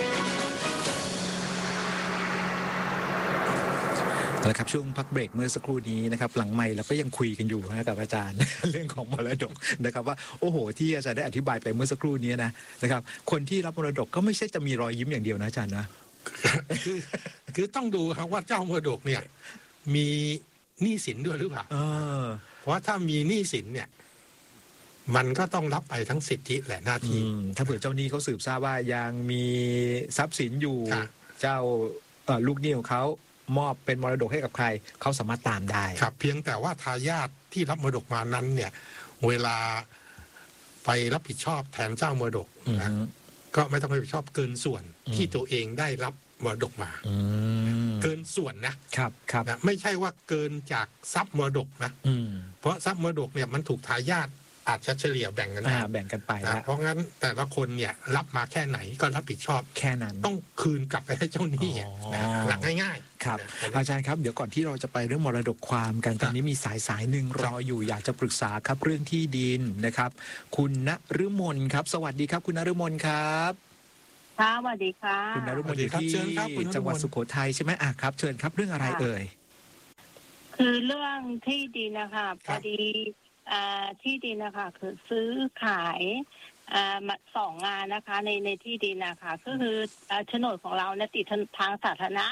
S2: นะครับช่วงพักเบรกเมื่อสักครู่นี้นะครับหลังไมค์เราก็ยังคุยกันอยู่นะกับอาจารย์ เรื่องของมรดกนะครับว่าโอ้โหที่อาจารย์ได้อธิบายไปเมื่อสักครู่นี้นะนะครับคนที่รับมรดกก็ไม่ใช่จะมีรอยยิ้มอย่างเดียวนะอาจารย์นะ
S3: คือคือต้องดูครับว่าเจ้ามรดกเนี่ยมีหนี้สินด้วยหรือเปล่าเพราะถ้ามีหนี้สินเนี่ยมันก็ต้องรับไปทั้งสิทธิและหน้าที่
S2: ถ้าเผื่อเจ้าหนี้เขาสืบทราบว่ายังมีทรัพย์สินอยู่เจ้าลูกหนี้ของเขามอบเป็นมรดกให้กับใครเขาสามารถตามได้
S3: ครับเพียงแต่ว่าทายาทที่รับมรดกมานั้นเนี่ยเวลาไปรับผิดชอบแทนเจ้ามรดกนะก็ไม่ต้องรับผิดชอบเกินส่วนที่ตัวเองได้รับมรดกมาเกินส่วนนะครับครับนะไม่ใช่ว่าเกินจากทรัพย์มรดกนะเพราะทรัพย์มรดกเนี่ยมันถูกทายาทอาจจะเฉลี่ยแบ่งกันได้
S2: แบ่งกันไป
S3: นะเพราะงั้นแต่ละคนเนี่ยรับมาแค่ไหนก็รับผิดชอบ
S2: แค่นั้น
S3: ต้องคืนกลับไปให้เจ้าหนี้นะหลักง่าย
S2: ๆครับอาจารย์ครับเดี๋ยวก่อนที่เราจะไปเรื่องมรดกความกันตอนนี้มีสายสายหนึ่งรออยู่อยากจะปรึกษาครับเรื่องที่ดินนะครับคุณณฤมลครับสวัสดีครับคุณณฤมลครับ
S7: ค่ะสวัสดีค่ะ
S2: คุณณฤมลอยู่ที่จังหวัดสุโขทัยใช่ไหมอ่ะครับเชิญครับเรื่องอะไรเอ่ย
S7: คือเรื่องที่ดินนะคะพอดีที่ดินนะคะคือซื้อขายมาสองงานนะคะในในที่ดินนะคะก็คือโฉนดของเราเนี่ยติดทางสาธารณะ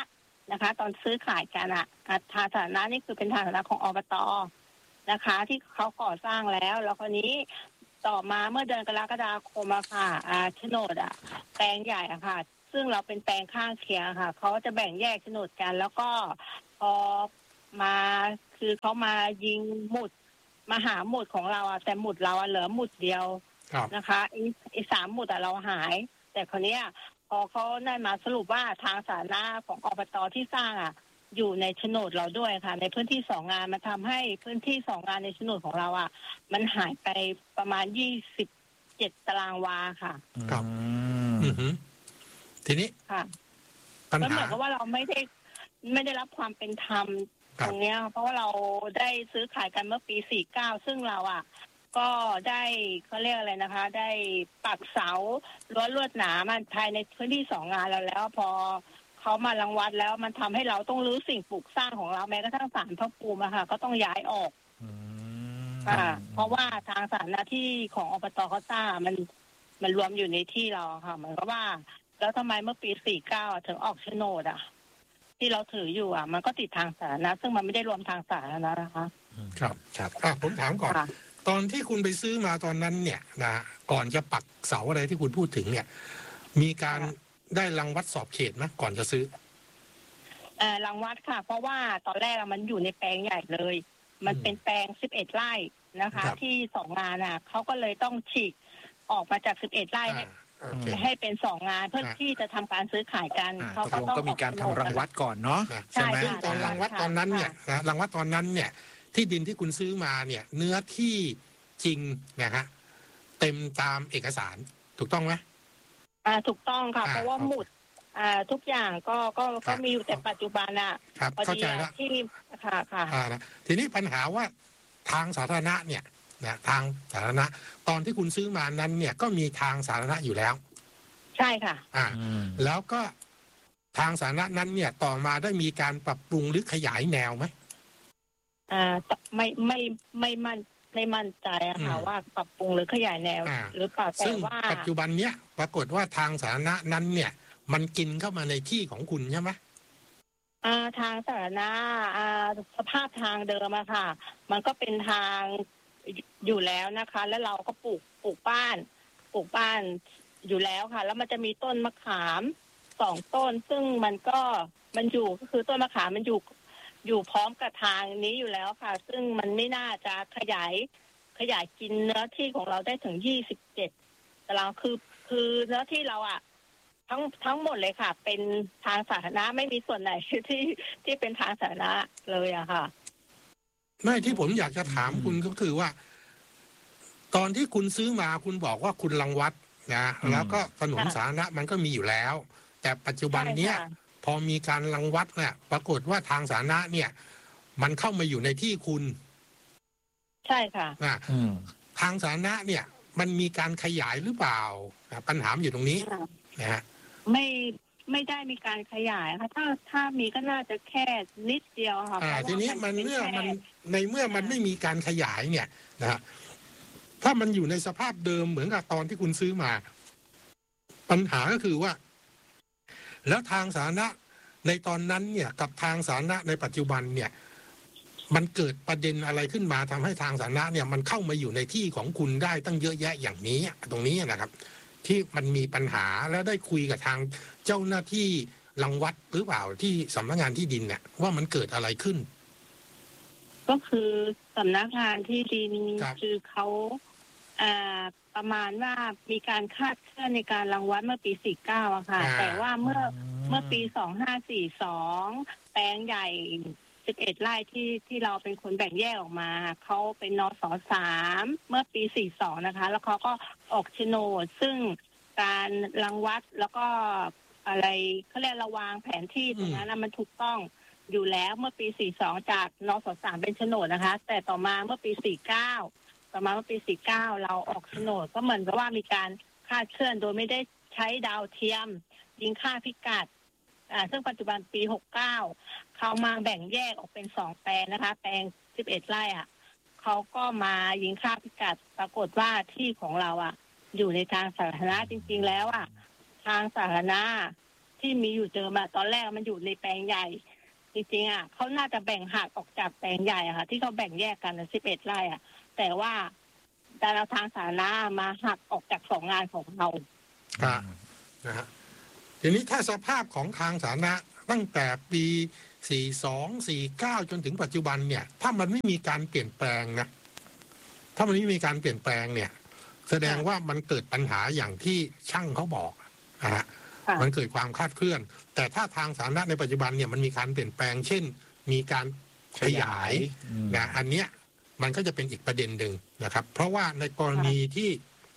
S7: นะคะ ตอนซื้อขายกันอะทางสาธารณะนี่คือเป็นทางสาธารณะของอบต.นะคะ ที่เขาก่อสร้างแล้ว แล้วคราวนี้ต่อมาเมื่อเดือนกรกฎาคมอะค่ะอ่าโฉนดอะแปลงใหญ่อะค่ะซึ่งเราเป็นแปลงข้างเคียงค่ะเขาจะแบ่งแยกโฉนดกัน แล้วก็พอมาคือเขามายิงหมุดมาหาหมุดของเราอะแต่หมุดเราอะเหลือหมุดเดียวนะคะไอ้สามหมุดอะเราหาย แต่คนนี้พอเขาได้มาสรุปว่าทางสาธารณะของอบต.ที่สร้างอะอยู่ในโฉนดเราด้วยค่ะในพื้นที่สองงานมันทำให้พื้นที่สองงานในโฉนดของเราอ่ะมันหายไปประมาณยี่สิบเจ็ดตารางวาค่ะ
S3: ครับอือฮึทีนี้
S7: ค่ะก็เหมือนกับว่าเราไม่ได้ไม่ได้รับความเป็นธรรมตรงเนี้ยเพราะว่าเราได้ซื้อขายกันเมื่อปีสี่สิบเก้าซึ่งเราอ่ะก็ได้เขาเรียกอะไรนะคะได้ปักเสารั้วลวดหนามมันภายในพื้นที่สองงานเราแล้วพอเขามารังวัดแล้วมันทำให้เราต้องรื้อสิ่งปลูกสร้างของเราแม้กระทั่งศาลพระภูมิอะค่ะก็ต้องย้ายออกค่ะเพราะว่าทางศาลหน้าที่ของอบต.เขาสร้างมันมันรวมอยู่ในที่เราค่ะเหมือนกับว่าแล้วทำไมเมื่อปีสี่สิบเก้าถึงออกโฉนดอ่ะที่เราถืออยู่อ่ะมันก็ติดทางสาธารณะซึ่งมันไม่ได้รวมทางสาธารณะนะคะ
S3: ครับครับอ่ะผมถามก่อนตอนที่คุณไปซื้อมาตอนนั้นเนี่ยนะก่อนจะปักเสาอะไรที่คุณพูดถึงเนี่ยมีการได้รังวัดสอบเขตไหมก่อนจะซื้อ
S7: เอ่อรังวัดค่ะเพราะว่าตอนแรกมันอยู่ในแปลงใหญ่เลยมันเป็นแปลงสิบเอ็ดไร่นะคะที่สองงานอ่ะเขาก็เลยต้องฉีกออกมาจากสิบเอ็ดไร่ให้ให้เป็นสองงานเพื่อที่จะทำการซื้อขายกัน
S2: เขาก็ต้องมีการทำรังวัดก่อนเนาะ
S3: ใช่ไหมตอนรังวัดตอนนั้นเนี่ยนะรังวัดตอนนั้นเนี่ยที่ดินที่คุณซื้อมาเนี่ยเนื้อที่จริงนะฮะเต็มตามเอกสารถูกต้องไหม
S7: อ่าถูกต้องค่ะเพราะว่าหมุดอ่าทุกอย่างก็ก็ก็มีอยู่แต่ปัจจุบันอ่ะ
S3: ครับเข้าใจแล้ว
S7: ที่ค่ะค่ะ
S3: ทีนี้ปัญหาว่าทางสาธารณะเนี่ยนะทางสาธารณะตอนที่คุณซื้อมานั้นเนี่ยก็มีทางสาธารณะอยู่แล้ว
S7: ใช่ค่ะ
S3: อ่าแล้วก็ทางสาธารณะนั้นเนี่ยต่อมาได้มีการปรับปรุงหรือขยายแนวไหม
S7: อ่าไม่ไม่ไม่มั่นไม่มั่นใจอะค่ะว่าปรับปรุงหรือขยายแนวหรือเปล่าแต่ว่า
S3: ปัจจุบันเนี้ยปรากฏว่าทางสาธารณะนั้นเนี่ยมันกินเข้ามาในที่ของคุณใช่ไหม
S7: อ่าทางสาธารณะอ่าสภาพทางเดิมอะค่ะมันก็เป็นทางอยู่แล้วนะคะแล้วเราก็ปลูกปลูกบ้านปลูกบ้านอยู่แล้วค่ะแล้วมันจะมีต้นมะขามสองต้นซึ่งมันก็มันอยู่ก็คือต้นมะขามมันอยู่อยู่พร้อมกับทางนี้อยู่แล้วค่ะซึ่งมันไม่น่าจะขยายขยายกินเนื้อที่ของเราได้ถึงยี่สิบเจ็ดตารางคือคือเนื้อที่เราอะทั้งทั้งหมดเลยค่ะเป็นทางสาธารณะไม่มีส่วนไหนที่ที่เป็นทางสาธารณะเลยอะค่ะ
S3: ไม่ที่ผมอยากจะถามคุณก็คือว่าตอนที่คุณซื้อมาคุณบอกว่าคุณรังวัดนะแล้วก็ถนนสาธารณะมันก็มีอยู่แล้วแต่ปัจจุบันเนี้ยพอมีการรังวัดเนี่ยปรากฏว่าทางสาธารณะเนี่ยมันเข้ามาอยู่ในที่คุณ
S7: ใช่ค่ะ
S3: นะทางสาธารณะเนี่ยมันมีการขยายหรือเปล่าปัญหาอยู่ตรงนี้นะฮะ
S7: ไม่ไม่ได้มีการขยายค่ะถ้าถ้ามีก็น่าจะแค่นิดเดียวค่ะ
S3: อ่าทีนี้มันเมื่อมันในเมื่อมันไม่มีการขยายเนี่ยนะถ้ามันอยู่ในสภาพเดิมเหมือนกับตอนที่คุณซื้อมาปัญหาก็คือว่าแล้วทางสาธารณะในตอนนั้นเนี่ยกับทางสาธารณะในปัจจุบันเนี่ยมันเกิดประเด็นอะไรขึ้นมาทำให้ทางสาธารณะเนี่ยมันเข้ามาอยู่ในที่ของคุณได้ตั้งเยอะแยะอย่างนี้ตรงนี้นะครับที่มันมีปัญหาแล้วได้คุยกับทางเจ้าหน้าที่รังวัดหรือเปล่าที่สำนักงานที่ดินเนี่ยว่ามันเกิดอะไรขึ้น
S7: ก็คือสำนักงานที่ดินคือเขาอ่าประมาณว่ามีการคาดเคลื่อนในการรังวัดเมื่อปีสี่สิบเก้าอะค่ะแต่ว่าเมื่อเมื่อปีสองพันห้าร้อยสี่สิบสองแปลงใหญ่สิบเอ็ดไร่ที่ที่เราเป็นคนแบ่งแยกออกมาเขาเป็นนส.สามเมื่อปีสี่สิบสองนะคะแล้วเขาก็ออกโฉนดซึ่งการรังวัดแล้วก็อะไรเขาเรียกระวางแผนที่ตรงนั้นมันถูกต้องอยู่แล้วเมื่อปีสี่สิบสองจากนส.สามเป็นโฉนดนะคะแต่ต่อมาเมื่อปีสี่สิบเก้าต่อมาเมื่อปีสี่สิบเก้าเราออกโฉนดก็เหมือนกับว่ามีการคาดเคลื่อนโดยไม่ได้ใช้ดาวเทียมยิงค่าพิกัดอ่าซึ่งปัจจุบันปีหกสิบเก้าเขามาแบ่งแยกออกเป็นสองแปลงนะคะแปลงสิบเอ็ดไร่อ่ะเขาก็มายิงค่าพิกัดปรากฏว่าที่ของเราอ่ะอยู่ในทางสาธารณะจริงๆแล้วอ่ะทางสาธารณะที่มีอยู่เดิมอะตอนแรกมันอยู่ในแปลงใหญ่จริงๆอ่ะเขาน่าจะแบ่งหักออกจากแปลงใหญ่อะค่ะที่เขาแบ่งแยกกันสิบเอ็ดไร่อะแต่ว่าแต่เราทางสาธารณะมาหักออกจากสองงานของเรา
S3: ครับนะฮะทีนี้ถ้าสภาพของทางสาธารณะตั้งแต่ปีสี่สอง สี่เก้าจนถึงปัจจุบันเนี่ยถ้ามันไม่มีการเปลี่ยนแปลงนะถ้ามันไม่มีการเปลี่ยนแปลงเนี่ยแสดงว่ามันเกิดปัญหาอย่างที่ช่างเขาบอกนะฮะมันเกิดความคลาดเคลื่อนแต่ถ้าทางสาธารณะในปัจจุบันเนี่ยมันมีการเปลี่ยนแปลงเช่นมีการขยายนะอันเนี้ยมันก็จะเป็นอีกประเด็นหนึ่งนะครับเพราะว่าในกรณีที่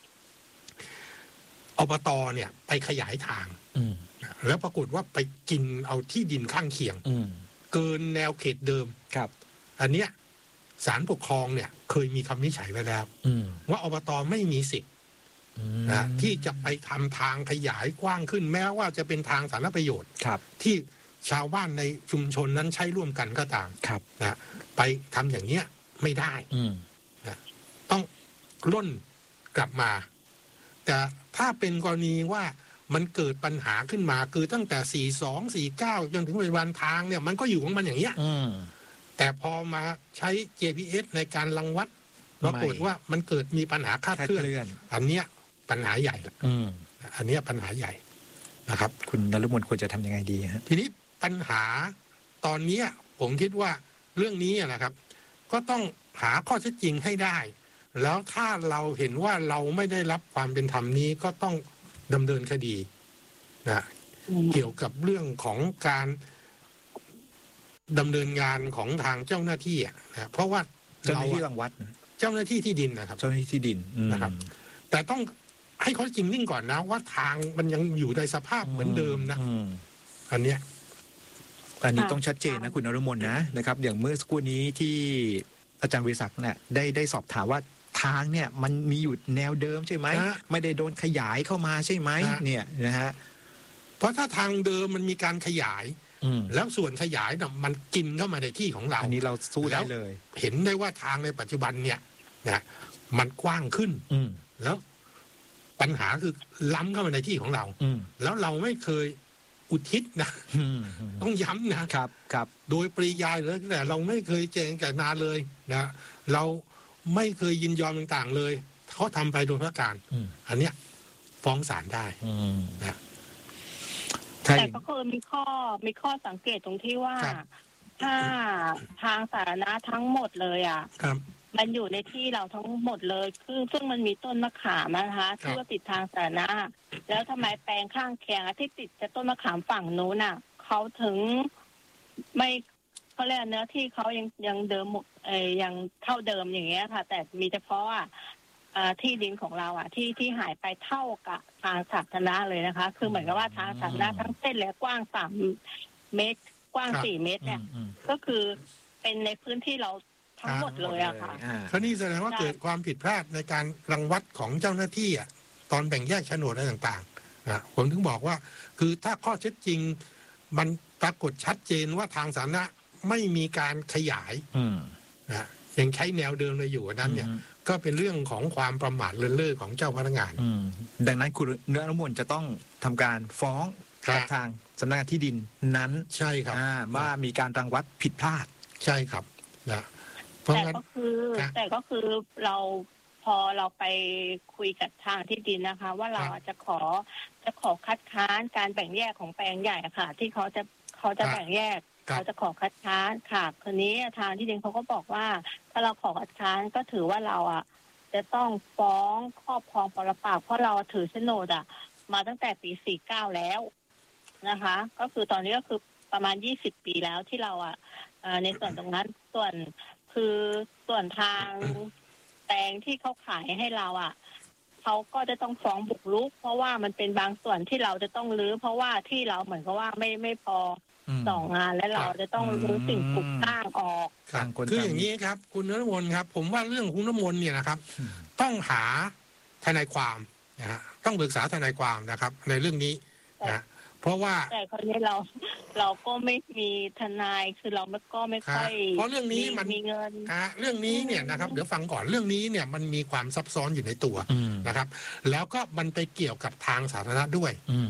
S3: อบต.เนี่ยไปขยายทางแล้วปรากฏว่าไปกินเอาที่ดินข้างเคียงเกินแนวเขตเดิมครับอันเนี้ยศาลปกครองเนี่ยเคยมีคำวินิจฉัยไว้แล้วว่าอบต.ไม่มีสิทธิ์นะที่จะไปทำทางขยายกว้างขึ้นแม้ว่าจะเป็นทางสาธารณประโยชน์ที่ชาวบ้านในชุมชนนั้นใช้ร่วมกันก็ตามนะไปทำอย่างเนี้ยไม่ได้นะต้องร่นกลับมาแต่ถ้าเป็นกรณีว่ามันเกิดปัญหาขึ้นมาคือตั้งแต่สี่สอง สี่เก้าจนถึงปัจจุบันทางเนี่ยมันก็อยู่ของมันอย่างเงี้ยแต่พอมาใช้ เจ พี เอส ในการรังวัดปรากฏว่ามันเกิดมีปัญหาคลาดเคลื่อนอันเนี้ยปัญหาใหญ่อันเนี้ยปัญหาใหญ่นะครับ
S2: คุณนฤมลควรจะทำยังไงดีฮะ
S3: ทีนี้ปัญหาตอนนี้ผมคิดว่าเรื่องนี้นะครับก็ต้องหาข้อเท็จจริงให้ได้แล้วถ้าเราเห็นว่าเราไม่ได้รับความเป็นธรรมนี้ก็ต้องดำเนินคดีนะเกี่ยวกับเรื่องของการดำเนินงานของทางเจ้าหน้าที่นะเพราะว่า
S2: เจ้าหน้าที่รังวัด
S3: เจ้าหน้าที่ที่ดินนะครับ
S2: เจ้าหน้าที่ที่ดิน
S3: นะครับแต่ต้องให้ข้อจริงนิ่งก่อนนะว่าทางมันยังอยู่ในสภาพเหมือนเดิมนะอันเนี้ย
S2: อันนี้ต้องชัดเจนนะคุณนฤมลนะนะครับอย่างเมื่อสักครู่นี้ที่อาจารย์วิศักดิ์เนี่ยได้ได้สอบถามว่าทางเนี่ยมันมีอยู่แนวเดิมใช่ไหมไม่ได้โดนขยายเข้ามาใช่ไหมเนี่ยนะฮะ
S3: เพราะถ้าทางเดิมมันมีการขยายแล้วส่วนขยายน่ะมันกินเข้ามาในที่ของเรา
S2: อันนี้เราสู้ได้เลย
S3: เห็นได้ว่าทางในปัจจุบันเนี่ยนะมันกว้างขึ้นแล้วปัญหาคือล้ำเข้ามาในที่ของเราแล้วเราไม่เคยอุทิศนะต้องย้ำนะครับ
S2: ครับ
S3: โดยปริยายเลยแต่เราไม่เคยเจงแต่นาเลยนะเราไม่เคยยินยอมต่างๆเลยเขาทำไปโดยพระการอันเนี้ยฟ้องศาลได้นะ
S7: แต่ก็คือมีข้อมีข้อสังเกตตรงที่ว่าถ้าทางสาธารณะทั้งหมดเลยอ่ะมันอยู่ในที่เราทั้งหมดเลยคือซึ่งมันมีต้นมะขามนะคะที่ว่าติดทางสาธารณะแล้วทำไมแปลงข้างเคียงที่ติดจะต้นมะขามฝั่งนู้นน่ะเขาถึงไม่เขาเรียกเนื้อที่เขายังยังเดิมเอ่ยยังเท่าเดิมอย่างเงี้ยค่ะแต่มีเฉพาะอ่ะที่ดินของเราอ่ะที่ที่หายไปเท่ากับทางสาธารณะเลยนะคะคือเหมือนกับว่าทางสาธารณะทั้งเส้นและกว้างสามเมตรกว้างสี่เมตรเนี่ยก็คือเป็นในพื้นที่เราทั้งหมดเลยอะค่ะ
S3: ก็นี่แสดงว่าเกิดความผิดพลาดในการรังวัดของเจ้าหน้าที่อ่ะตอนแบ่งแยกโฉนดอะไรต่างๆนะผมถึงบอกว่าคือถ้าข้อเท็จจริงมันปรากฏชัดเจนว่าทางสาธารณะไม่มีการขยายนะยังใช้แนวเดิมเลยอยู่นั้นเนี่ยก็เป็นเรื่องของความประมาทเลินเล่อของเจ้าพนักงาน
S2: ดังนั้นคุณนฤมลจะต้องทำการฟ้องกับทางสำนักงานที่ดินนั้น
S3: ใช่ครับ
S2: ว่ามีการรังวัดผิดพลาด
S3: ใช่ครับนะ
S7: แต่ก็คือแต่ก็คือเราพอเราไปคุยกับทางที่ดินนะคะ ว่าเราจะขอจะขอคัดค้านการแบ่งแยกของแปลงใหญ่ค่ะที่เขาจะเขาจะแบ่งแยกเขาจะขอคัดค้านค่ะคืนนี้ทางที่ดินเขาก็บอกว่าถ้าเราขอคัดค้านก็ถือว่าเราอ่ะจะต้องฟ้องครอบครองปรปักษ์เพราะเราถือโฉนดอ่ะมาตั้งแต่ปีสี่เก้าแล้วนะคะก็คือตอนนี้ก็คือประมาณยี่สิบปีแล้วที่เราอ่ะในส่วนตรงนั้นส่วนคือส่วนทางแปลงที่เขาขายให้เราอ่ะเขาก็จะต้องฟ้องบุกรุกเพราะว่ามันเป็นบางส่วนที่เราจะต้องรื้อเพราะว่าที่เราเหมือนกับว่าไม่ไม่พอสองงานและเราจะต้องรื้อสิ่งปลูกสร้างออก
S3: คืออย่างนี้ครับคุณนฤมลครับผมว่าเรื่องคุณนฤมลเนี่ยนะครับต้องหาทนายความนะฮะต้องปรึกษาทนายความนะครับในเรื่องนี้นะเพราะว่า
S7: แต่คนนี้เราเราก็ไม่มีทนายคือเราก็ไม่ค่อย
S3: เพราะเรื่องนี้มัน
S7: มีเงิน
S3: เรื่องนี้เนี่ยนะครับเดี๋ยวฟังก่อนเรื่องนี้เนี่ยมันมีความซับซ้อนอยู่ในตัวนะครับแล้วก็มันไปเกี่ยวกับทางสาธารณะด้วย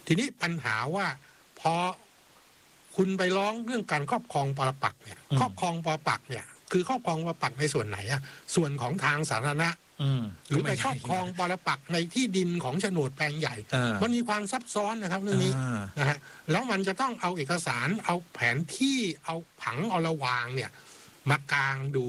S3: ทีนี้ปัญหาว่าพอคุณไปร้องเรื่องการครอบครองปรปักษ์เนี่ยครอบครองปรปักษ์เนี่ยคือครอบครองปรปักษ์ในส่วนไหนอะส่วนของทางสาธารณะหรือไปครอบครองปรปักษ์ในที่ดินของโฉนดแปลงใหญ่มันมีความซับซ้อนนะครับเรื่องนี้นะฮะแล้วมันจะต้องเอาเอกสารเอาแผนที่เอาผังเอาระวางเนี่ยมากางดู